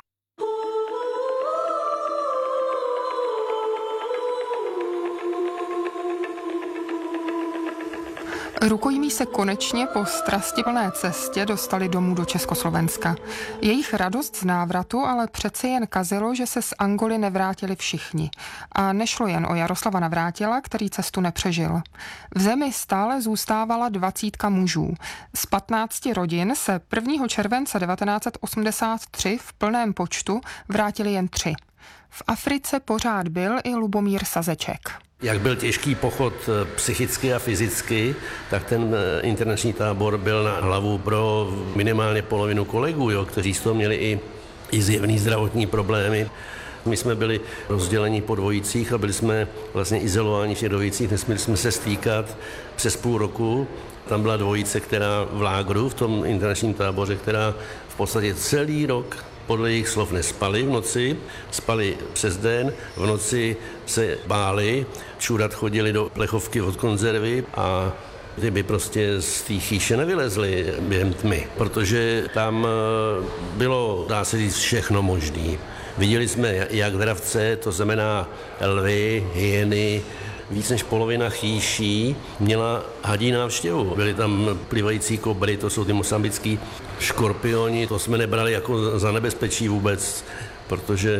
Rukojmí se konečně po strastiplné cestě dostali domů do Československa. Jejich radost z návratu ale přece jen kazilo, že se z Angoly nevrátili všichni. A nešlo jen o Jaroslava Navrátila, který cestu nepřežil. V zemi stále zůstávala 20 mužů. Z 15 rodin se 1. července 1983 v plném počtu vrátili jen 3. V Africe pořád byl i Lubomír Sazeček. Jak byl těžký pochod psychicky a fyzicky, tak ten internační tábor byl na hlavu pro minimálně polovinu kolegů, kteří z toho měli i zjevný zdravotní problémy. My jsme byli rozděleni po dvojicích a byli jsme vlastně izolováni v těch dvojicích, nesměli jsme se stýkat přes půl roku. Tam byla dvojice, která v lágru, v tom internačním táboře, která v podstatě celý rok podle jejich slov nespali v noci, spali přes den, v noci se báli, čůrat chodili do plechovky od konzervy a ty by prostě z té chýše nevylezli během tmy, protože tam bylo, dá se říct, všechno možné. Viděli jsme jak dravce, to znamená lvy, hyeny, víc než polovina chýší měla hadí návštěvu. Byly tam plivající kobry, to jsou ty mosambický škorpioni, to jsme nebrali jako za nebezpečí vůbec, protože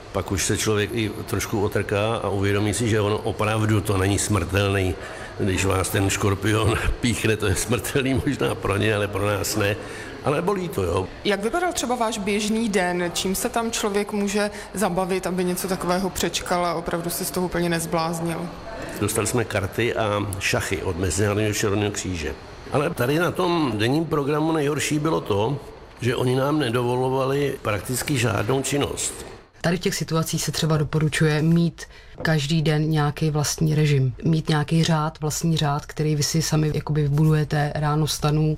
Pak už se člověk i trošku otrká a uvědomí si, že ono opravdu to není smrtelný. Když vás ten škorpion píchne, to je smrtelný možná pro ně, ale pro nás ne. Ale bolí to, jo. Jak vypadal třeba váš běžný den? Čím se tam člověk může zabavit, aby něco takového přečkal a opravdu se z toho úplně nezbláznil? Dostali jsme karty a šachy od Mezinárodního červeného kříže. Ale tady na tom denním programu nejhorší bylo to, že oni nám nedovolovali prakticky žádnou činnost. Tady v těch situacích se třeba doporučuje mít každý den nějaký vlastní režim, mít nějaký řád, vlastní řád, který vy si sami jakoby vybudujete. Ráno vstanu,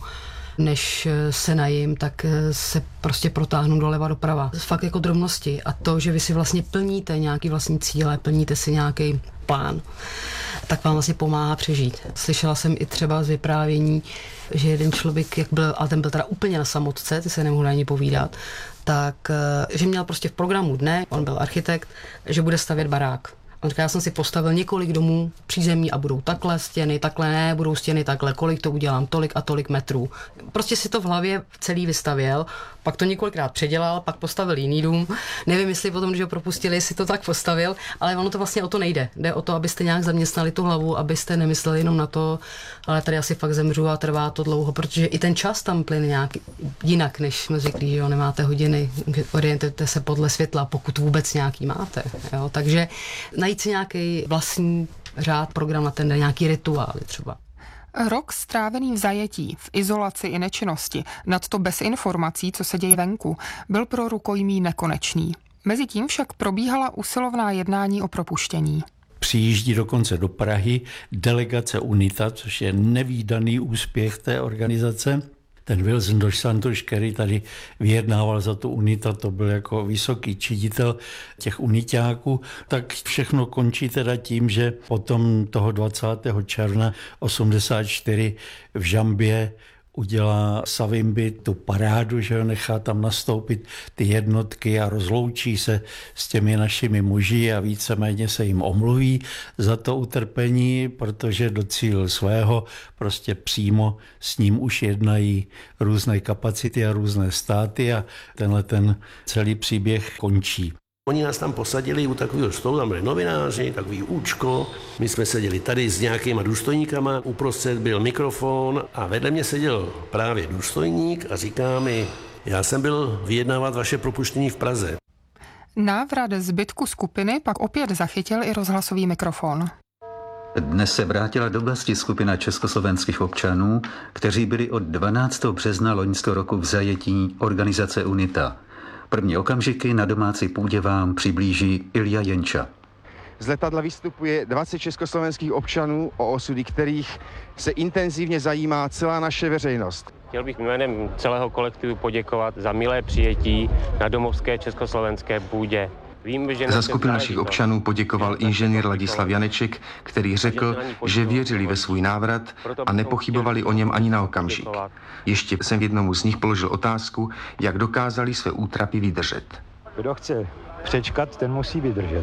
než se najím, tak se prostě protáhnu doleva doprava. Fakt jako drobnosti a to, že vy si vlastně plníte nějaký vlastní cíle, plníte si nějaký plán, tak vám vlastně pomáhá přežít. Slyšela jsem i třeba z vyprávění, že jeden člověk, jak byl, ale ten byl teda úplně na samotce, ty se nemohli ani povídat, tak, že měl prostě v programu dne, on byl architekt, že bude stavět barák. On říká, já jsem si postavil několik domů přízemí a budou takhle stěny, takhle ne, budou stěny takhle, kolik to udělám, tolik a tolik metrů. Prostě si to v hlavě celý vystavěl, pak to několikrát předělal, pak postavil jiný dům. Nevím, jestli potom, když ho propustili, jestli to tak postavil, ale ono to vlastně o to nejde. Jde o to, abyste nějak zaměstnali tu hlavu, abyste nemysleli jenom na to, ale tady asi fakt zemřu a trvá to dlouho, protože i ten čas tam plyne nějak jinak, než jsme zvyklí, že jo, nemáte hodiny, orientujete se podle světla, pokud vůbec nějaký máte. Jo? Takže najít si nějaký vlastní řád, program na ten den, nějaký rituály třeba. Rok strávený v zajetí, v izolaci i nečinnosti, nadto bez informací, co se děje venku, byl pro rukojmí nekonečný. Mezitím však probíhala usilovná jednání o propuštění. Přijíždí dokonce do Prahy delegace UNITA, což je nevídaný úspěch té organizace. Ten Wilson dos Santos, který tady vyjednával za tu UNITA, to byl jako vysoký čiditel těch uniťáků, tak všechno končí teda tím, že potom toho 20. června 84 v Žambě udělá Savimbi tu parádu, že ho nechá tam nastoupit ty jednotky a rozloučí se s těmi našimi muži a víceméně se jim omluví za to utrpení, protože docílil svého, prostě přímo s ním už jednají různé kapacity a různé státy a tenhle ten celý příběh končí. Oni nás tam posadili u takového stolu, tam byli novináři, takový účko. My jsme seděli tady s nějakýma důstojníkama, uprostřed byl mikrofon a vedle mě seděl právě důstojník a říká mi, já jsem byl vyjednávat vaše propuštění v Praze. Návrat zbytku skupiny pak opět zachytil i rozhlasový mikrofon. Dnes se vrátila do vlasti skupina československých občanů, kteří byli od 12. března loňského roku v zajetí organizace UNITA. První okamžiky na domácí půdě vám přiblíží Ilja Jenča. Z letadla vystupuje 20 československých občanů, o osudy kterých se intenzivně zajímá celá naše veřejnost. Chtěl bych jménem celého kolektivu poděkovat za milé přijetí na domovské československé půdě. Vím, že za skupinu našich občanů poděkoval inženýr Ladislav Janeček, který řekl, že věřili ve svůj návrat a nepochybovali o něm ani na okamžik. Ještě jsem jednomu z nich položil otázku, jak dokázali své útrapy vydržet. Kdo chce přečkat, ten musí vydržet.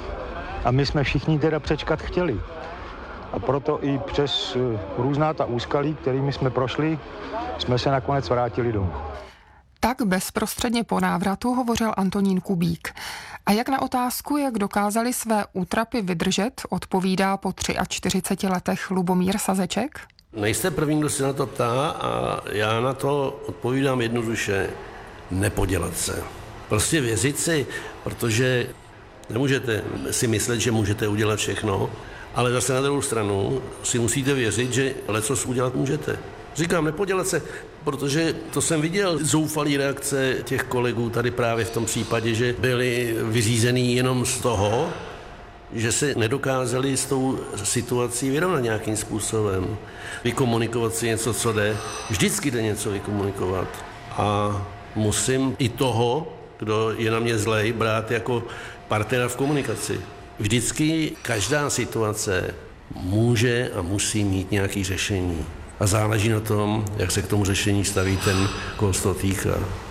A my jsme všichni teda přečkat chtěli. A proto i přes různá ta úskalí, kterými jsme prošli, jsme se nakonec vrátili domů. Tak bezprostředně po návratu hovořil Antonín Kubík. A jak na otázku, jak dokázali své útrapy vydržet, odpovídá po 43 letech Lubomír Sazeček? Nejste první, kdo se na to ptá a já na to odpovídám jednoduše, nepodělat se. Prostě věřit si, protože nemůžete si myslet, že můžete udělat všechno, ale zase na druhou stranu si musíte věřit, že lecos udělat můžete. Říkám, nepodělat se, protože to jsem viděl, zoufalý reakce těch kolegů tady právě v tom případě, že byli vyřízený jenom z toho, že se nedokázali s tou situací vyrovnat nějakým způsobem. Vykomunikovat si něco, co jde. Vždycky jde něco vykomunikovat. A musím i toho, kdo je na mě zlej, brát jako partnera v komunikaci. Vždycky každá situace může a musí mít nějaké řešení. A záleží na tom, jak se k tomu řešení staví ten, koho se to týká.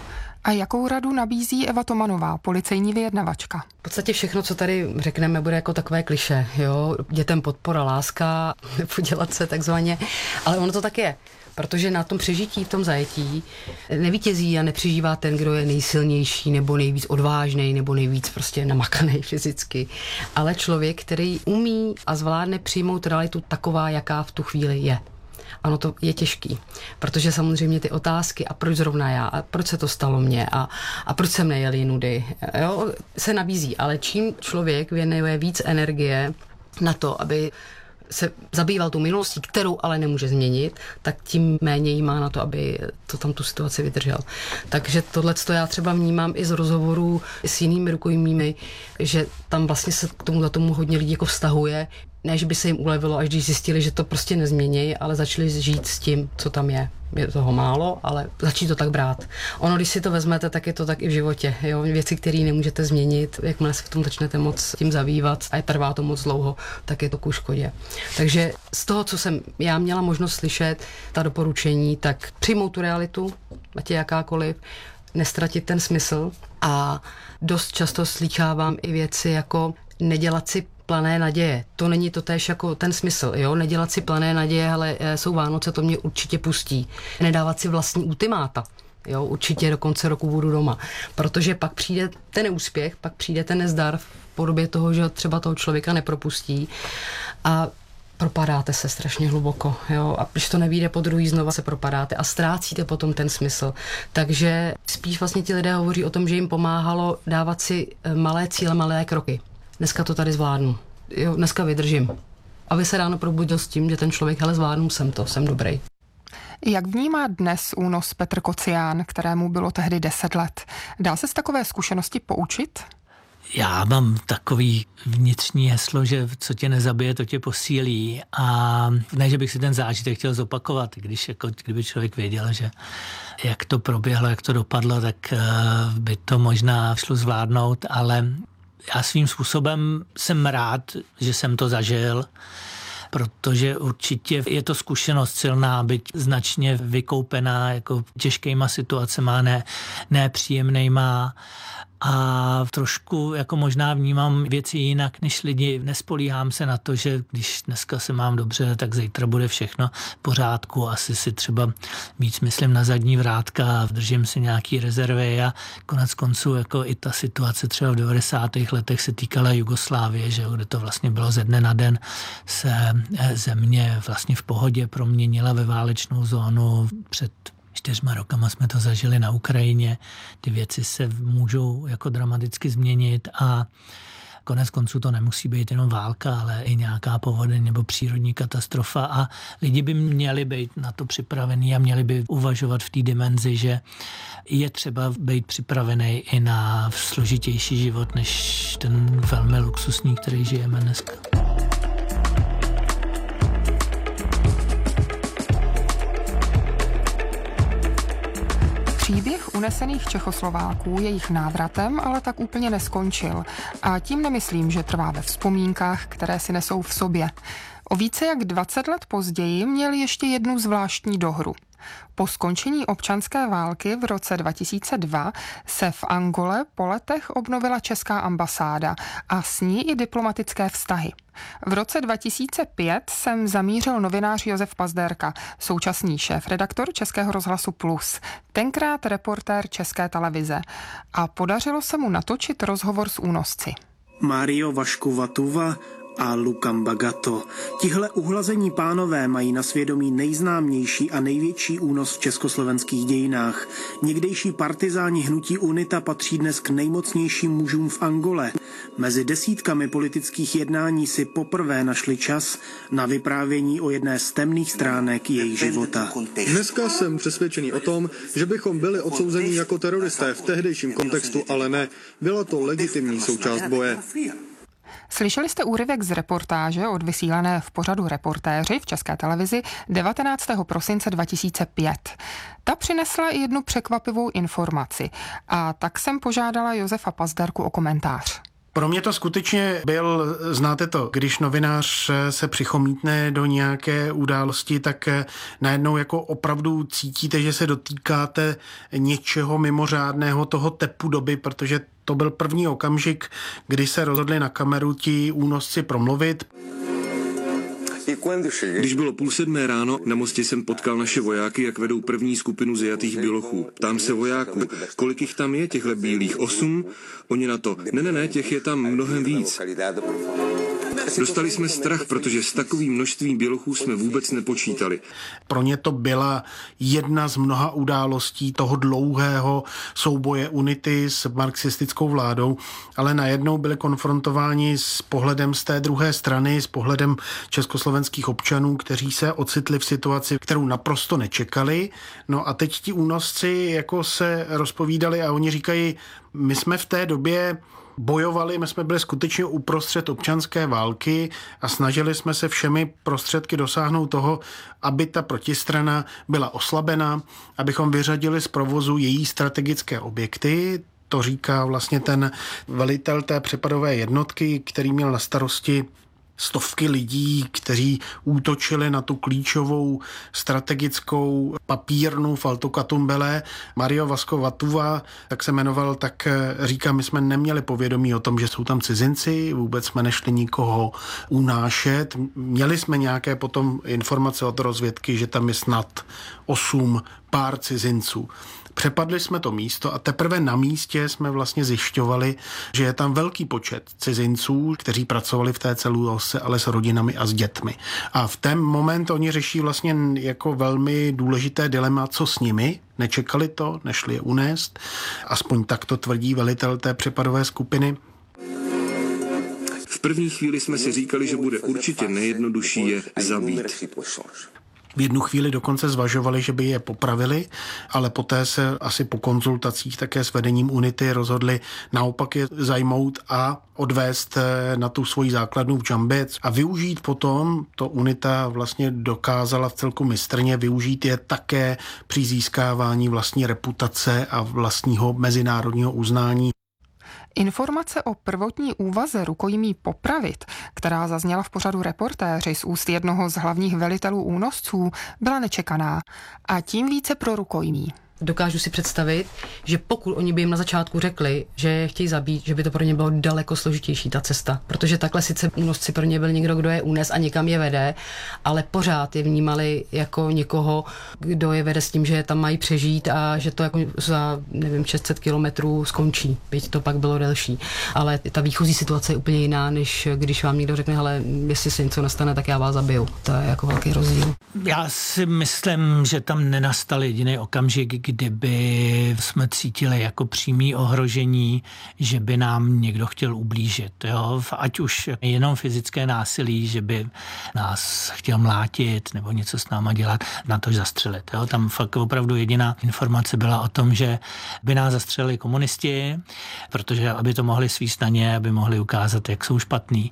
A jakou radu nabízí Eva Tomanová, policejní vyjednavačka? V podstatě všechno, co tady řekneme, bude jako takové klišé. Jo? Dětem podpora, láska, podělat se takzvaně, ale ono to tak je. Protože na tom přežití, v tom zajetí nevítězí a nepřežívá ten, kdo je nejsilnější nebo nejvíc odvážný nebo nejvíc prostě namakaný fyzicky, ale člověk, který umí a zvládne přijmout realitu taková, jaká v tu chvíli je. Ano, to je těžký, protože samozřejmě ty otázky a proč zrovna já, a proč se to stalo mně a proč jsem nejel jinudy, jo, se nabízí, ale čím člověk věnuje víc energie na to, aby se zabýval tou minulostí, kterou ale nemůže změnit, tak tím méně jí má na to, aby to tam tu situaci vydržel. Takže tohleto já třeba vnímám i z rozhovorů s jinými rukojmími, že tam vlastně se k tomu hodně lidí jako vztahuje, ne, že by se jim ulevilo, až když zjistili, že to prostě nezmění, ale začali žít s tím, co tam je. Je toho málo, ale začít to tak brát. Ono, když si to vezmete, tak je to tak i v životě. Jo? Věci, které nemůžete změnit, jakmile se v tom začnete moc tím zabývat a trvá to moc dlouho, tak je to ku škodě. Takže z toho, co jsem já měla možnost slyšet, ta doporučení, tak přijmout tu realitu, ať je jakákoliv, nestratit ten smysl a dost často slýchávám i věci jako nedělat si plané naděje. To není to též jako ten smysl, jo? Nedělat si plané naděje, ale jsou Vánoce, to mě určitě pustí. Nedávat si vlastní ultimáta. Jo? Určitě do konce roku budu doma. Protože pak přijde ten neúspěch, pak přijde ten nezdar v podobě toho, že třeba toho člověka nepropustí a propadáte se strašně hluboko. Jo? A když to nevyjde po druhý, znova se propadáte a ztrácíte potom ten smysl. Takže spíš vlastně ti lidé hovoří o tom, že jim pomáhalo dávat si malé cíle, malé kroky. Dneska to tady zvládnu. Jo, dneska vydržím. Aby se ráno probudil s tím, že ten člověk, hele, zvládnu jsem dobrý. Jak vnímá dnes únos Petr Kocián, kterému bylo tehdy 10 let? Dá se z takové zkušenosti poučit? Já mám takový vnitřní heslo, že co tě nezabije, to tě posílí. A ne, že bych si ten zážitek chtěl zopakovat, kdyby člověk věděl, že jak to proběhlo, jak to dopadlo, tak by to možná šlo zvládnout, ale já svým způsobem jsem rád, že jsem to zažil, protože určitě je to zkušenost silná, byť značně vykoupená jako těžkýma situacema, ne příjemnejma. A trošku jako možná vnímám věci jinak než lidi. Nespolíhám se na to, že když dneska se mám dobře, tak zítra bude všechno v pořádku. Asi si třeba víc myslím na zadní vrátka a držím si nějaký rezervy a konec konců jako i ta situace třeba v 90. letech se týkala Jugoslávie, že kde to vlastně bylo ze dne na den, se země vlastně v pohodě proměnila ve válečnou zónu. Před 4 rokama jsme to zažili na Ukrajině. Ty věci se můžou jako dramaticky změnit a konec konců to nemusí být jenom válka, ale i nějaká povodeň nebo přírodní katastrofa a lidi by měli být na to připravení a měli by uvažovat v té dimenzi, že je třeba být připravený i na složitější život, než ten velmi luxusní, který žijeme dneska. Příběh unesených Čechoslováků jejich návratem ale tak úplně neskončil. A tím nemyslím, že trvá ve vzpomínkách, které si nesou v sobě. O více jak 20 let později měl ještě jednu zvláštní dohru. Po skončení občanské války v roce 2002 se v Angole po letech obnovila česká ambasáda a s ní i diplomatické vztahy. V roce 2005 sem zamířil novinář Josef Pazdérka, současný šéfredaktor Českého rozhlasu Plus, tenkrát reportér České televize. A podařilo se mu natočit rozhovor s únosci. Mario Vašku Vatuva a Lukam Bagato. Tihle uhlazení pánové mají na svědomí nejznámější a největší únos v československých dějinách. Někdejší partizáni hnutí UNITA patří dnes k nejmocnějším mužům v Angole. Mezi desítkami politických jednání si poprvé našli čas na vyprávění o jedné z temných stránek jejich života. Dneska jsem přesvědčený o tom, že bychom byli odsouzeni jako teroristé v tehdejším kontextu, ale ne. Byla to legitimní součást boje. Slyšeli jste úryvek z reportáže odvysílané v pořadu Reportéři v České televizi 19. prosince 2005. Ta přinesla i jednu překvapivou informaci a tak jsem požádala Josefa Pazdérku o komentář. Pro mě to skutečně byl, znáte to, když novinář se přichomítne do nějaké události, tak najednou jako opravdu cítíte, že se dotýkáte něčeho mimořádného, toho tepu doby, protože to byl první okamžik, kdy se rozhodli na kameru ti únosci promluvit. Když bylo 6:30 ráno, na mostě jsem potkal naše vojáky, jak vedou první skupinu zajatých bělochů. Ptám se vojáků, kolik jich tam je, těchhle bílých? 8? Oni na to, ne, těch je tam mnohem víc. Dostali jsme strach, protože s takovým množstvím bělochů jsme vůbec nepočítali. Pro ně to byla jedna z mnoha událostí toho dlouhého souboje UNITY s marxistickou vládou, ale najednou byli konfrontováni s pohledem z té druhé strany, s pohledem československých občanů, kteří se ocitli v situaci, kterou naprosto nečekali. No a teď ti únosci jako se rozpovídali a oni říkají, my jsme v té době bojovali, my jsme byli skutečně uprostřed občanské války a snažili jsme se všemi prostředky dosáhnout toho, aby ta protistrana byla oslabena, abychom vyřadili z provozu její strategické objekty. To říká vlastně ten velitel té přepadové jednotky, který měl na starosti stovky lidí, kteří útočili na tu klíčovou strategickou papírnu v Alto Catumbele. Mario Vasco Vatuva, tak se jmenoval, tak říká, my jsme neměli povědomí o tom, že jsou tam cizinci, vůbec jsme nešli nikoho unášet. Měli jsme nějaké potom informace od rozvědky, že tam je snad 8 pár cizinců. Přepadli jsme to místo a teprve na místě jsme vlastně zjišťovali, že je tam velký počet cizinců, kteří pracovali v té celulose, ale s rodinami a s dětmi. A v ten moment oni řeší vlastně jako velmi důležité dilema, co s nimi. Nečekali to, nešli je unést. Aspoň tak to tvrdí velitel té přepadové skupiny. V první chvíli jsme si říkali, že bude určitě nejjednodušší je zabít. V jednu chvíli dokonce zvažovali, že by je popravili, ale poté se asi po konzultacích také s vedením UNITY rozhodli naopak je zajmout a odvést na tu svoji základnu v Džambě a využít potom, to UNITA vlastně dokázala v celku mistrně, využít je také při získávání vlastní reputace a vlastního mezinárodního uznání. Informace o prvotní úvaze rukojmí popravit, která zazněla v pořadu Reportéři z úst jednoho z hlavních velitelů únosců, byla nečekaná a tím více pro rukojmí. Dokážu si představit, že pokud oni by jim na začátku řekli, že je chtějí zabít, že by to pro ně bylo daleko složitější ta cesta, protože takhle sice únosci pro ně byl někdo, kdo je unes a někam je vede, ale pořád je vnímali jako někoho, kdo je vede s tím, že tam mají přežít a že to jako za, 600 kilometrů skončí, byť to pak bylo delší. Ale ta výchozí situace je úplně jiná, než když vám někdo řekne, hele, jestli se něco nastane, tak já vás zabiju. To je jako velký rozdíl. Já si myslím, že tam nenastal jediný okamžik, kdyby jsme cítili jako přímý ohrožení, že by nám někdo chtěl ublížit. Jo? Ať už jenom fyzické násilí, že by nás chtěl mlátit nebo něco s náma dělat, na to zastřelit. Jo? Tam fakt opravdu jediná informace byla o tom, že by nás zastřelili komunisti, protože aby to mohli svíst na ně, aby mohli ukázat, jak jsou špatný.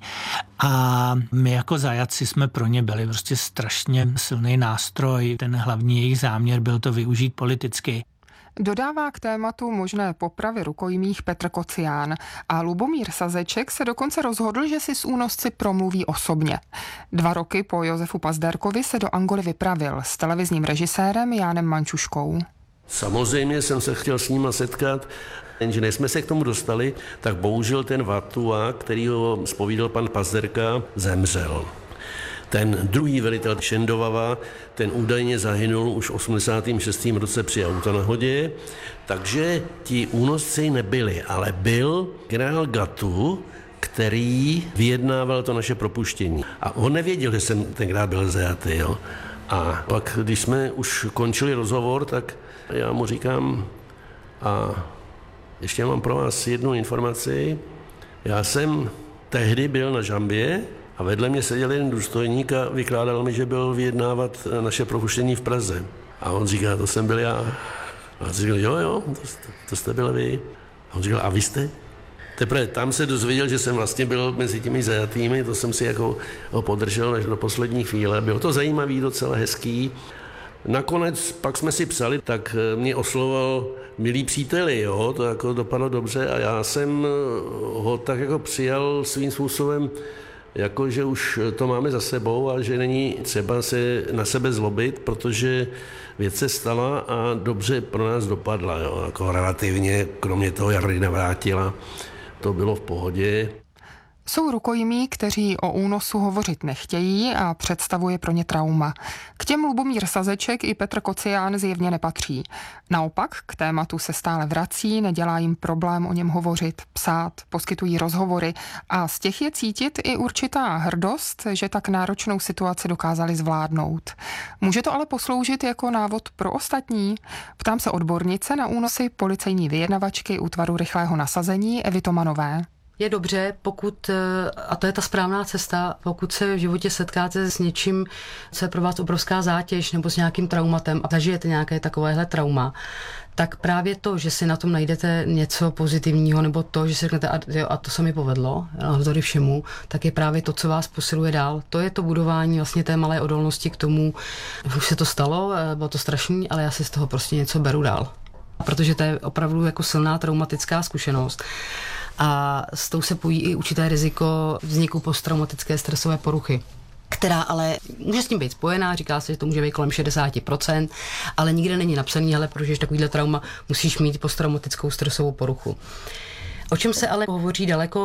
A my jako zajatci jsme pro ně byli prostě strašně silný nástroj. Ten hlavní jejich záměr byl to využít politicky. Dodává k tématu možné popravy rukojmích Petr Kocián a Lubomír Sazeček se dokonce rozhodl, že si s únosci promluví osobně. 2 roky po Josefu Pazderkovi se do Angoly vypravil s televizním režisérem Jánem Mančuškou. Samozřejmě jsem se chtěl s nima setkat, jenže než jsme se k tomu dostali, tak bohužel ten Vatua, který ho zpovídal pan Pazderka, zemřel. Ten druhý velitel Šendovava, ten údajně zahynul už v 86. roce při autonehodě, takže ti únosci nebyli, ale byl generál Gatu, který vyjednával to naše propuštění. A on nevěděl, že jsem tenkrát byl zajatý. Jo. A pak, když jsme už končili rozhovor, tak já mu říkám, a ještě mám pro vás jednu informaci. Já jsem tehdy byl na Džambě a vedle mě seděl jeden důstojník a vykládal mi, že byl vyjednávat naše propuštění v Praze. A on říká, to jsem byl já. A on říkal, jo, to jste byl vy. A on říkal, a vy jste? Teprve tam se dozvěděl, že jsem vlastně byl mezi těmi zajatými, to jsem si jako podržel až do poslední chvíle. Bylo to zajímavý, docela hezký. Nakonec pak jsme si psali, tak mě oslovoval milí příteli, jo, to jako dopadlo dobře a já jsem ho tak jako přijal svým způsobem, jako že už to máme za sebou a že není třeba se na sebe zlobit, protože věc se stala a dobře pro nás dopadla, jo, jako relativně, kromě toho Jardy Navrátila, to bylo v pohodě. Jsou rukojmí, kteří o únosu hovořit nechtějí a představuje pro ně trauma. K těm Lubomír Sazeček i Petr Kocián zjevně nepatří. Naopak k tématu se stále vrací, nedělá jim problém o něm hovořit, psát, poskytují rozhovory a z těch je cítit i určitá hrdost, že tak náročnou situaci dokázali zvládnout. Může to ale posloužit jako návod pro ostatní? Ptám se odbornice na únosy policejní vyjednavačky útvaru rychlého nasazení Evy Tomanové. Je dobře, pokud, a to je ta správná cesta, pokud se v životě setkáte s něčím, co je pro vás obrovská zátěž nebo s nějakým traumatem a zažijete nějaké takovéhle trauma, tak právě to, že si na tom najdete něco pozitivního nebo to, že si řeknete a to se mi povedlo, navzdory všemu, tak je právě to, co vás posiluje dál. To je to budování vlastně té malé odolnosti k tomu, už se to stalo, bylo to strašný, ale já si z toho prostě něco beru dál. Protože to je opravdu jako silná traumatická zkušenost. A s tou se pojí i určité riziko vzniku posttraumatické stresové poruchy, která ale může s tím být spojená, říká se, že to může být kolem 60%, ale nikde není napsaný, ale protože takovýhle trauma musíš mít posttraumatickou stresovou poruchu. O čem se ale hovoří daleko